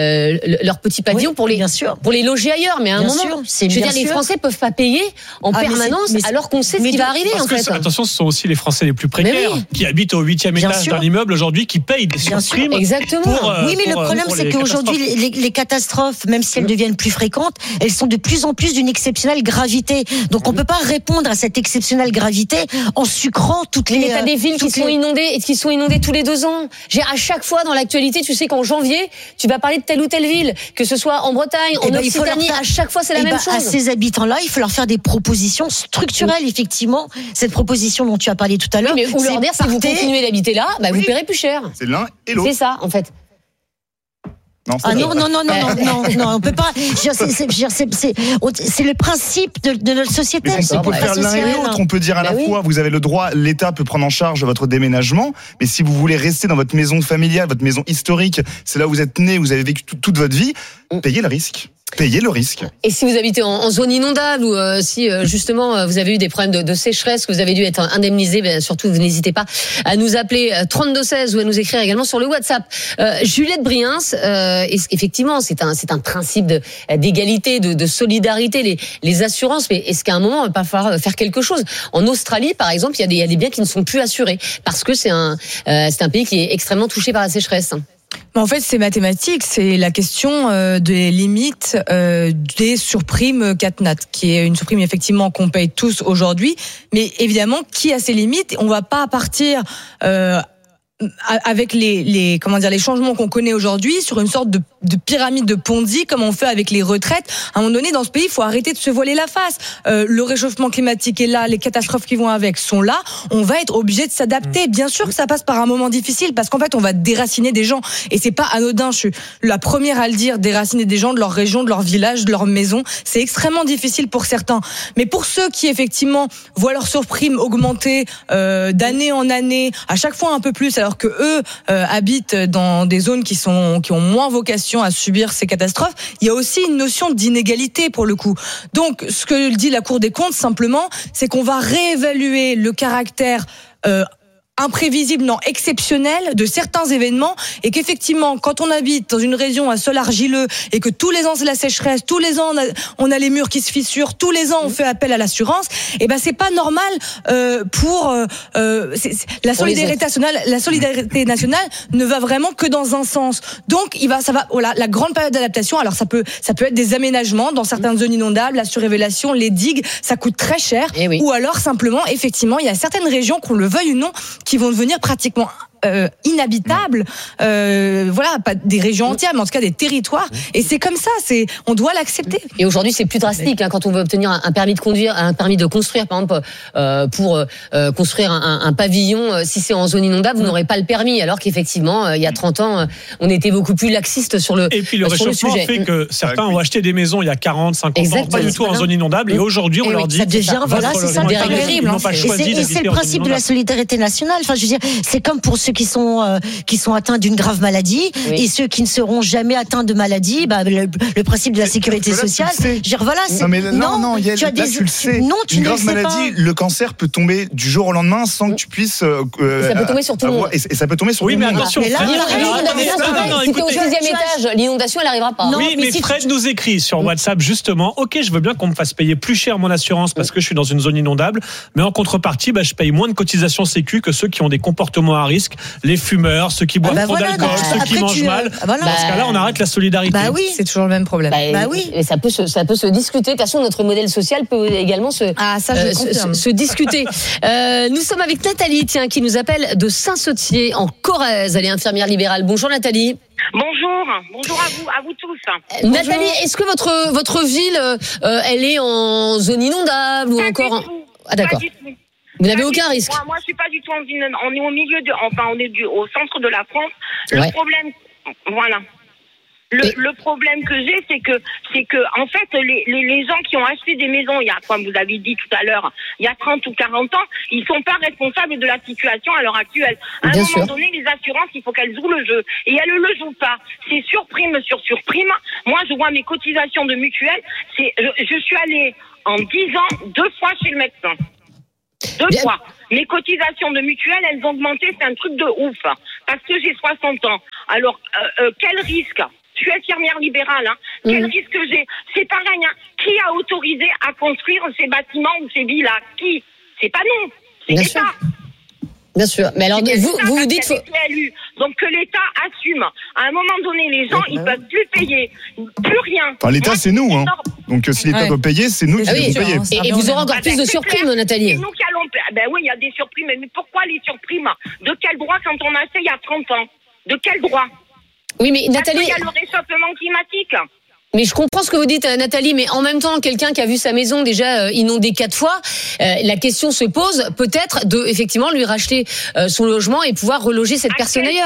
leur petit pavillon pour les loger ailleurs. Mais à un moment, les Français peuvent pas payer en permanence alors qu'on sait ce qui va arriver. En fait. Attention, ce sont aussi les Français les plus précaires qui habitent au 8e étage d'un immeuble aujourd'hui qui payent des surprimes. Exactement. Oui, mais le problème, c'est qu'aujourd'hui, les catastrophes, même si elles deviennent plus fréquentes, elles sont de plus en plus d'une exceptionnelle gravité. Donc, on peut pas répondre à cette exceptionnelle gravité en sucrant toutes les. T'as des villes qui sont inondées tous les 2 ans. À chaque fois dans l'actualité, tu sais qu'en janvier, tu vas parler de telle ou telle ville, que ce soit en Bretagne, en Occitanie, à chaque fois c'est la même chose. À ces habitants-là, il faut leur faire des propositions structurelles, effectivement. Cette proposition dont tu as parlé tout à l'heure. Oui, mais ou leur dire si vous continuez d'habiter là, vous paierez plus cher. C'est l'un et l'autre. C'est ça, en fait. Non, on peut pas. C'est le principe de notre société. Mais on peut faire l'un et l'autre. On peut dire à la fois, vous avez le droit, l'État peut prendre en charge votre déménagement, mais si vous voulez rester dans votre maison familiale, votre maison historique, c'est là où vous êtes né, vous avez vécu toute votre vie, payez le risque. Payez le risque. Et si vous habitez en zone inondable ou si justement vous avez eu des problèmes de sécheresse, que vous avez dû être indemnisé, surtout vous n'hésitez pas à nous appeler 3216 ou à nous écrire également sur le WhatsApp. Juliette Briens, effectivement c'est un principe d'égalité, de solidarité, les assurances, mais est-ce qu'à un moment il va pas falloir faire quelque chose? En Australie par exemple, il y a des biens qui ne sont plus assurés parce que c'est un pays qui est extrêmement touché par la sécheresse. En fait, c'est mathématique. C'est la question des limites des surprimes CatNat, qui est une surprime effectivement qu'on paye tous aujourd'hui. Mais évidemment, qui a ses limites? On va pas partir avec les changements qu'on connaît aujourd'hui sur une sorte de pyramide de Ponzi comme on fait avec les retraites. À un moment donné, dans ce pays, il faut arrêter de se voiler la face. Le réchauffement climatique est là, les catastrophes qui vont avec sont là. On va être obligé de s'adapter. Bien sûr que ça passe par un moment difficile parce qu'en fait, on va déraciner des gens. Et c'est pas anodin. Je suis la première à le dire, déraciner des gens de leur région, de leur village, de leur maison. C'est extrêmement difficile pour certains. Mais pour ceux qui, effectivement, voient leur surprime augmenter d'année en année, à chaque fois un peu plus, alors que eux habitent dans des zones qui ont moins vocation à subir ces catastrophes, il y a aussi une notion d'inégalité pour le coup. Donc, ce que dit la Cour des comptes, simplement, c'est qu'on va réévaluer le caractère imprévisible, non exceptionnel de certains événements, et qu'effectivement, quand on habite dans une région à sol argileux et que tous les ans c'est la sécheresse, tous les ans on a les murs qui se fissurent, tous les ans on fait appel à l'assurance, et ben c'est pas normal pour la solidarité nationale ne va vraiment que dans un sens. Donc la grande période d'adaptation. Alors ça peut être des aménagements dans certaines zones inondables, la surélévation, les digues, ça coûte très cher. Ou alors simplement, effectivement, il y a certaines régions, qu'on le veuille ou non, qui vont devenir pratiquement inhabitables, pas des régions entières, mais en tout cas des territoires. Et c'est comme ça, on doit l'accepter. Et aujourd'hui, c'est plus drastique quand on veut obtenir un permis de conduire, un permis de construire, par exemple, pour construire un pavillon. Si c'est en zone inondable, vous n'aurez pas le permis, alors qu'effectivement, il y a 30 ans, on était beaucoup plus laxiste sur le sujet. Et puis le réchauffement fait que certains ont acheté des maisons il y a 40, 50 ans, pas du tout en zone inondable, et aujourd'hui, on leur dit ça devient, c'est ça, ils n'ont pas choisi et c'est le principe de la solidarité nationale. Enfin, je veux dire, c'est comme pour ceux ceux qui sont atteints d'une grave maladie et ceux qui ne seront jamais atteints de maladie. Le principe de la sécurité sociale. Voilà. Non, Yael, là, tu le sais. Non, tu une ne grave le sais maladie, pas. le cancer peut tomber du jour au lendemain sans que tu puisses. Ça peut tomber sur tout le monde. Et ça peut tomber sur tout le monde. Oui, mais attention. Si t'es au 6e étage, l'inondation, elle n'arrivera pas. Oui, mais Fred nous écrit sur WhatsApp justement. Ok, je veux bien qu'on me fasse payer plus cher mon assurance parce que je suis dans une zone inondable, mais en contrepartie, je paye moins de cotisations sécu que ceux qui ont des comportements à risque, les fumeurs, ceux qui boivent trop d'alcool, ceux qui mangent mal. Dans ce cas-là, on arrête la solidarité. Oui, c'est toujours le même problème. Oui, et ça peut se discuter. De toute façon, notre modèle social peut également se discuter. Nous sommes avec Nathalie, qui nous appelle de Saint-Sautier en Corrèze. Elle est infirmière libérale. Bonjour Nathalie. Bonjour à vous tous. Nathalie, est-ce que votre ville, elle est en zone inondable ou encore Ah d'accord. Vous n'avez aucun risque. Moi, je suis pas du tout en zone. On est au milieu on est au centre de la France. Le problème, voilà. Le problème que j'ai, c'est que en fait, les gens qui ont acheté des maisons, comme vous avez dit tout à l'heure, il y a 30 ou 40 ans, ils sont pas responsables de la situation à l'heure actuelle. À un moment donné, les assurances, il faut qu'elles jouent le jeu. Et elles le jouent pas. C'est surprime sur surprime. Moi, je vois mes cotisations de mutuelle. Je suis allée en 10 ans 2 fois chez le médecin. 2 fois. Mes cotisations de mutuelle, elles ont augmenté. C'est un truc de ouf. Parce que j'ai 60 ans. Alors, quel risque? Je suis infirmière libérale. Quel risque j'ai? C'est pareil. Qui a autorisé à construire ces bâtiments ou ces villas? Qui? C'est pas nous. C'est l'État. Bien sûr. Mais alors, vous dites... Donc, que l'État assume. À un moment donné, les gens, ils peuvent plus payer. Plus rien. Enfin, l'État, c'est nous. Donc, si l'État doit payer, c'est nous qui devons payer. Et vous aurez encore plus de surprimes, Nathalie. C'est nous qui allons... oui, il y a des surprimes. Mais pourquoi les surprimes? De quel droit quand on a fait il y a 30 ans? De quel droit? Oui, mais Nathalie... Parce qu'il y a le réchauffement climatique. Mais je comprends ce que vous dites, Nathalie, mais en même temps, quelqu'un qui a vu sa maison déjà inondée 4 fois, la question se pose peut-être de effectivement lui racheter son logement et pouvoir reloger cette personne ailleurs.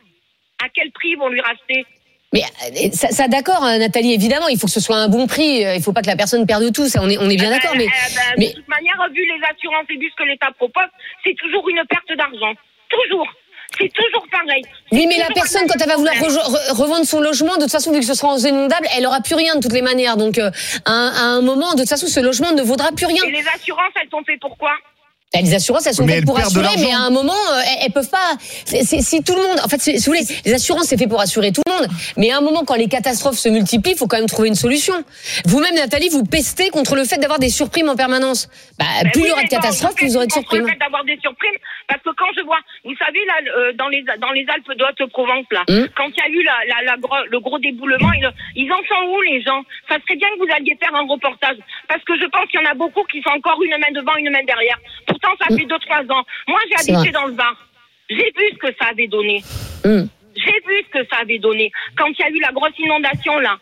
À quel prix ils vont lui racheter? Mais ça d'accord, Nathalie, évidemment, il faut que ce soit un bon prix, il faut pas que la personne perde tout, ça, on est bien d'accord. Mais de toute manière, vu les assurances et vu ce que l'État propose, c'est toujours une perte d'argent. Toujours. C'est toujours pareil. Oui, mais la personne, quand elle va vouloir revendre son logement, de toute façon, vu que ce sera en zone inondable, elle aura plus rien de toutes les manières. Donc, à un moment, de toute façon, ce logement ne vaudra plus rien. Et les assurances, elles sont faites pour quoi? Les assurances, elles sont faites pour assurer, mais à un moment, elles peuvent pas. Si tout le monde, en fait, si vous voulez, les assurances, c'est fait pour assurer tout le monde. Mais à un moment, quand les catastrophes se multiplient, il faut quand même trouver une solution. Vous-même, Nathalie, vous pestez contre le fait d'avoir des surprimes en permanence. Plus il y aura de catastrophes, plus vous aurez de surprimes. Le fait d'avoir des surprimes, parce que quand je vois, vous savez, là, dans les Alpes de Haute-Provence, là, quand il y a eu le gros déboulement, ils en sont où, les gens? Ça serait bien que vous alliez faire un reportage. Parce que je pense qu'il y en a beaucoup qui sont encore une main devant, une main derrière. Ça fait 2-3 ans. Moi, j'ai habité dans le Var. J'ai vu ce que ça avait donné. J'ai vu ce que ça avait donné. Quand il y a eu la grosse inondation, là,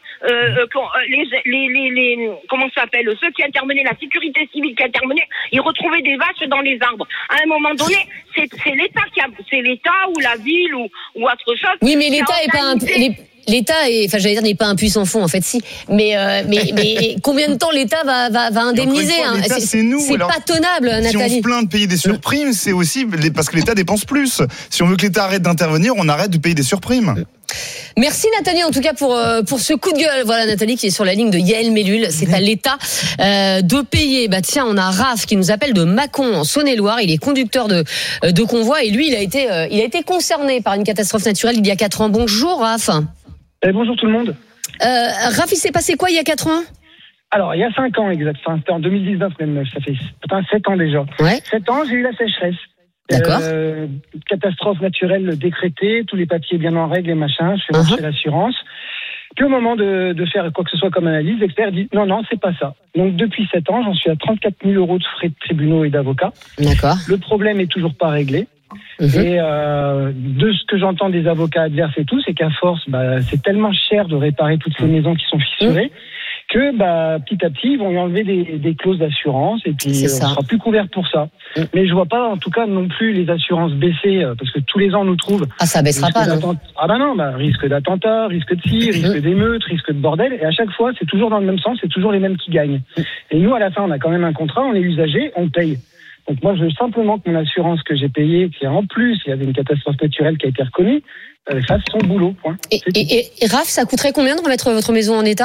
comment ça s'appelle? Ceux qui intervenaient, la sécurité civile qui intervenait, ils retrouvaient des vaches dans les arbres. À un moment donné, c'est l'État ou la ville ou autre chose. Oui, mais l'État est pas l'État n'est pas un puissant fond, en fait, si. Mais combien de temps l'État va indemniser? L'État, c'est nous. C'est pas tenable, Nathalie. Si on se plaint de payer des surprimes, c'est aussi parce que l'État dépense plus. Si on veut que l'État arrête d'intervenir, on arrête de payer des surprimes. Merci Nathalie, en tout cas pour ce coup de gueule. Voilà Nathalie qui est sur la ligne de Yael Mellul. C'est à l'État de payer. Tiens, on a Raph qui nous appelle de Mâcon en Saône-et-Loire. Il est conducteur de convoi et lui, il a été concerné par une catastrophe naturelle il y a 4 ans. Bonjour Raph. Bonjour tout le monde. Raph, il s'est passé quoi il y a 4 ans? Alors, il y a 5 ans exactement. C'était en 2019 même. Ça fait 7 ans déjà. 7 ans, j'ai eu la sécheresse. D'accord. Catastrophe naturelle décrétée, tous les papiers bien en règle et machin. Je fais marcher l'assurance. Puis au moment de faire quoi que ce soit comme analyse, l'expert dit non, c'est pas ça. Donc depuis 7 ans, j'en suis à 34 000 € de frais de tribunaux et d'avocats. D'accord. Le problème est toujours pas réglé. Et de ce que j'entends des avocats adverses et tout, c'est qu'à force, c'est tellement cher de réparer toutes ces maisons qui sont fissurées que petit à petit, ils vont y enlever des clauses d'assurance et puis on sera plus couvert pour ça. Mais je vois pas, en tout cas, non plus les assurances baisser parce que tous les ans on nous trouve. Ah, ça baissera pas, non? Risque d'attentat, risque de tir, risque d'émeute, risque de bordel. Et à chaque fois, c'est toujours dans le même sens, c'est toujours les mêmes qui gagnent. Et nous, à la fin, on a quand même un contrat, on est usager, on paye. Donc moi, je veux simplement que mon assurance que j'ai payée, qui en plus, il y avait une catastrophe naturelle qui a été reconnue, fasse son boulot. Point. Et Raph, ça coûterait combien de remettre votre maison en état ?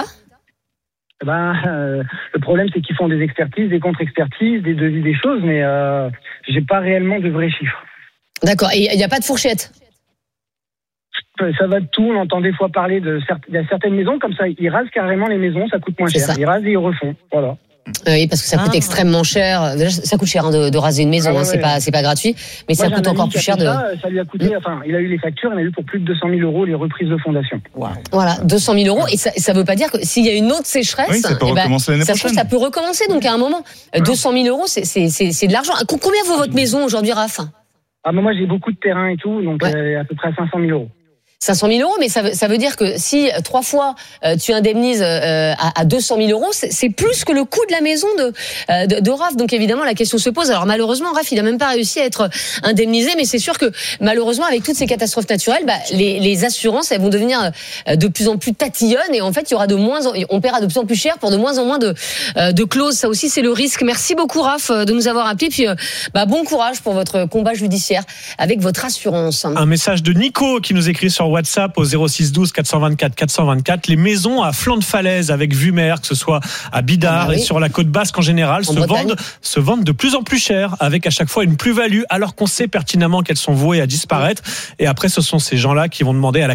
Le problème, c'est qu'ils font des expertises, des contre-expertises, des devis, des choses, mais j'ai pas réellement de vrais chiffres. D'accord. Et il n'y a pas de fourchette ? Ça va de tout. On entend des fois parler il y a certaines maisons comme ça, ils rasent carrément les maisons, ça coûte moins cher. Ils rasent et ils refont. Voilà. Oui, parce que ça coûte extrêmement cher. Déjà, ça coûte cher de raser une maison, c'est pas gratuit, mais ça coûte encore plus cher ça lui a coûté, il a eu les factures, il a eu pour plus de 200 000 euros les reprises de fondation. Wow. Voilà, 200 000 euros, et ça veut pas dire que s'il y a une autre sécheresse, ça peut recommencer l'année prochaine. Ça peut recommencer, donc à un moment, 200 000 euros, c'est de l'argent. Combien vaut votre maison aujourd'hui, Raph ? Moi j'ai beaucoup de terrain et tout, donc à peu près 500 000 euros. 500 000 euros, mais ça veut dire que si 3 fois tu indemnises à 200 000 euros, c'est plus que le coût de la maison de Raph. Donc évidemment la question se pose. Alors malheureusement Raph il a même pas réussi à être indemnisé, mais c'est sûr que malheureusement avec toutes ces catastrophes naturelles, les assurances elles vont devenir de plus en plus tatillonnes et en fait on paiera de plus en plus cher pour de moins en moins de clauses. Ça aussi c'est le risque. Merci beaucoup Raph de nous avoir appelé. Puis bon courage pour votre combat judiciaire avec votre assurance. Un message de Nico qui nous écrit sur WhatsApp au 06 12 424 424. Les maisons à flanc de falaise avec vue mer, que ce soit à Bidart et sur la côte basque en général, se vendent de plus en plus cher, avec à chaque fois une plus-value, alors qu'on sait pertinemment qu'elles sont vouées à disparaître. Et après, ce sont ces gens-là qui vont demander à la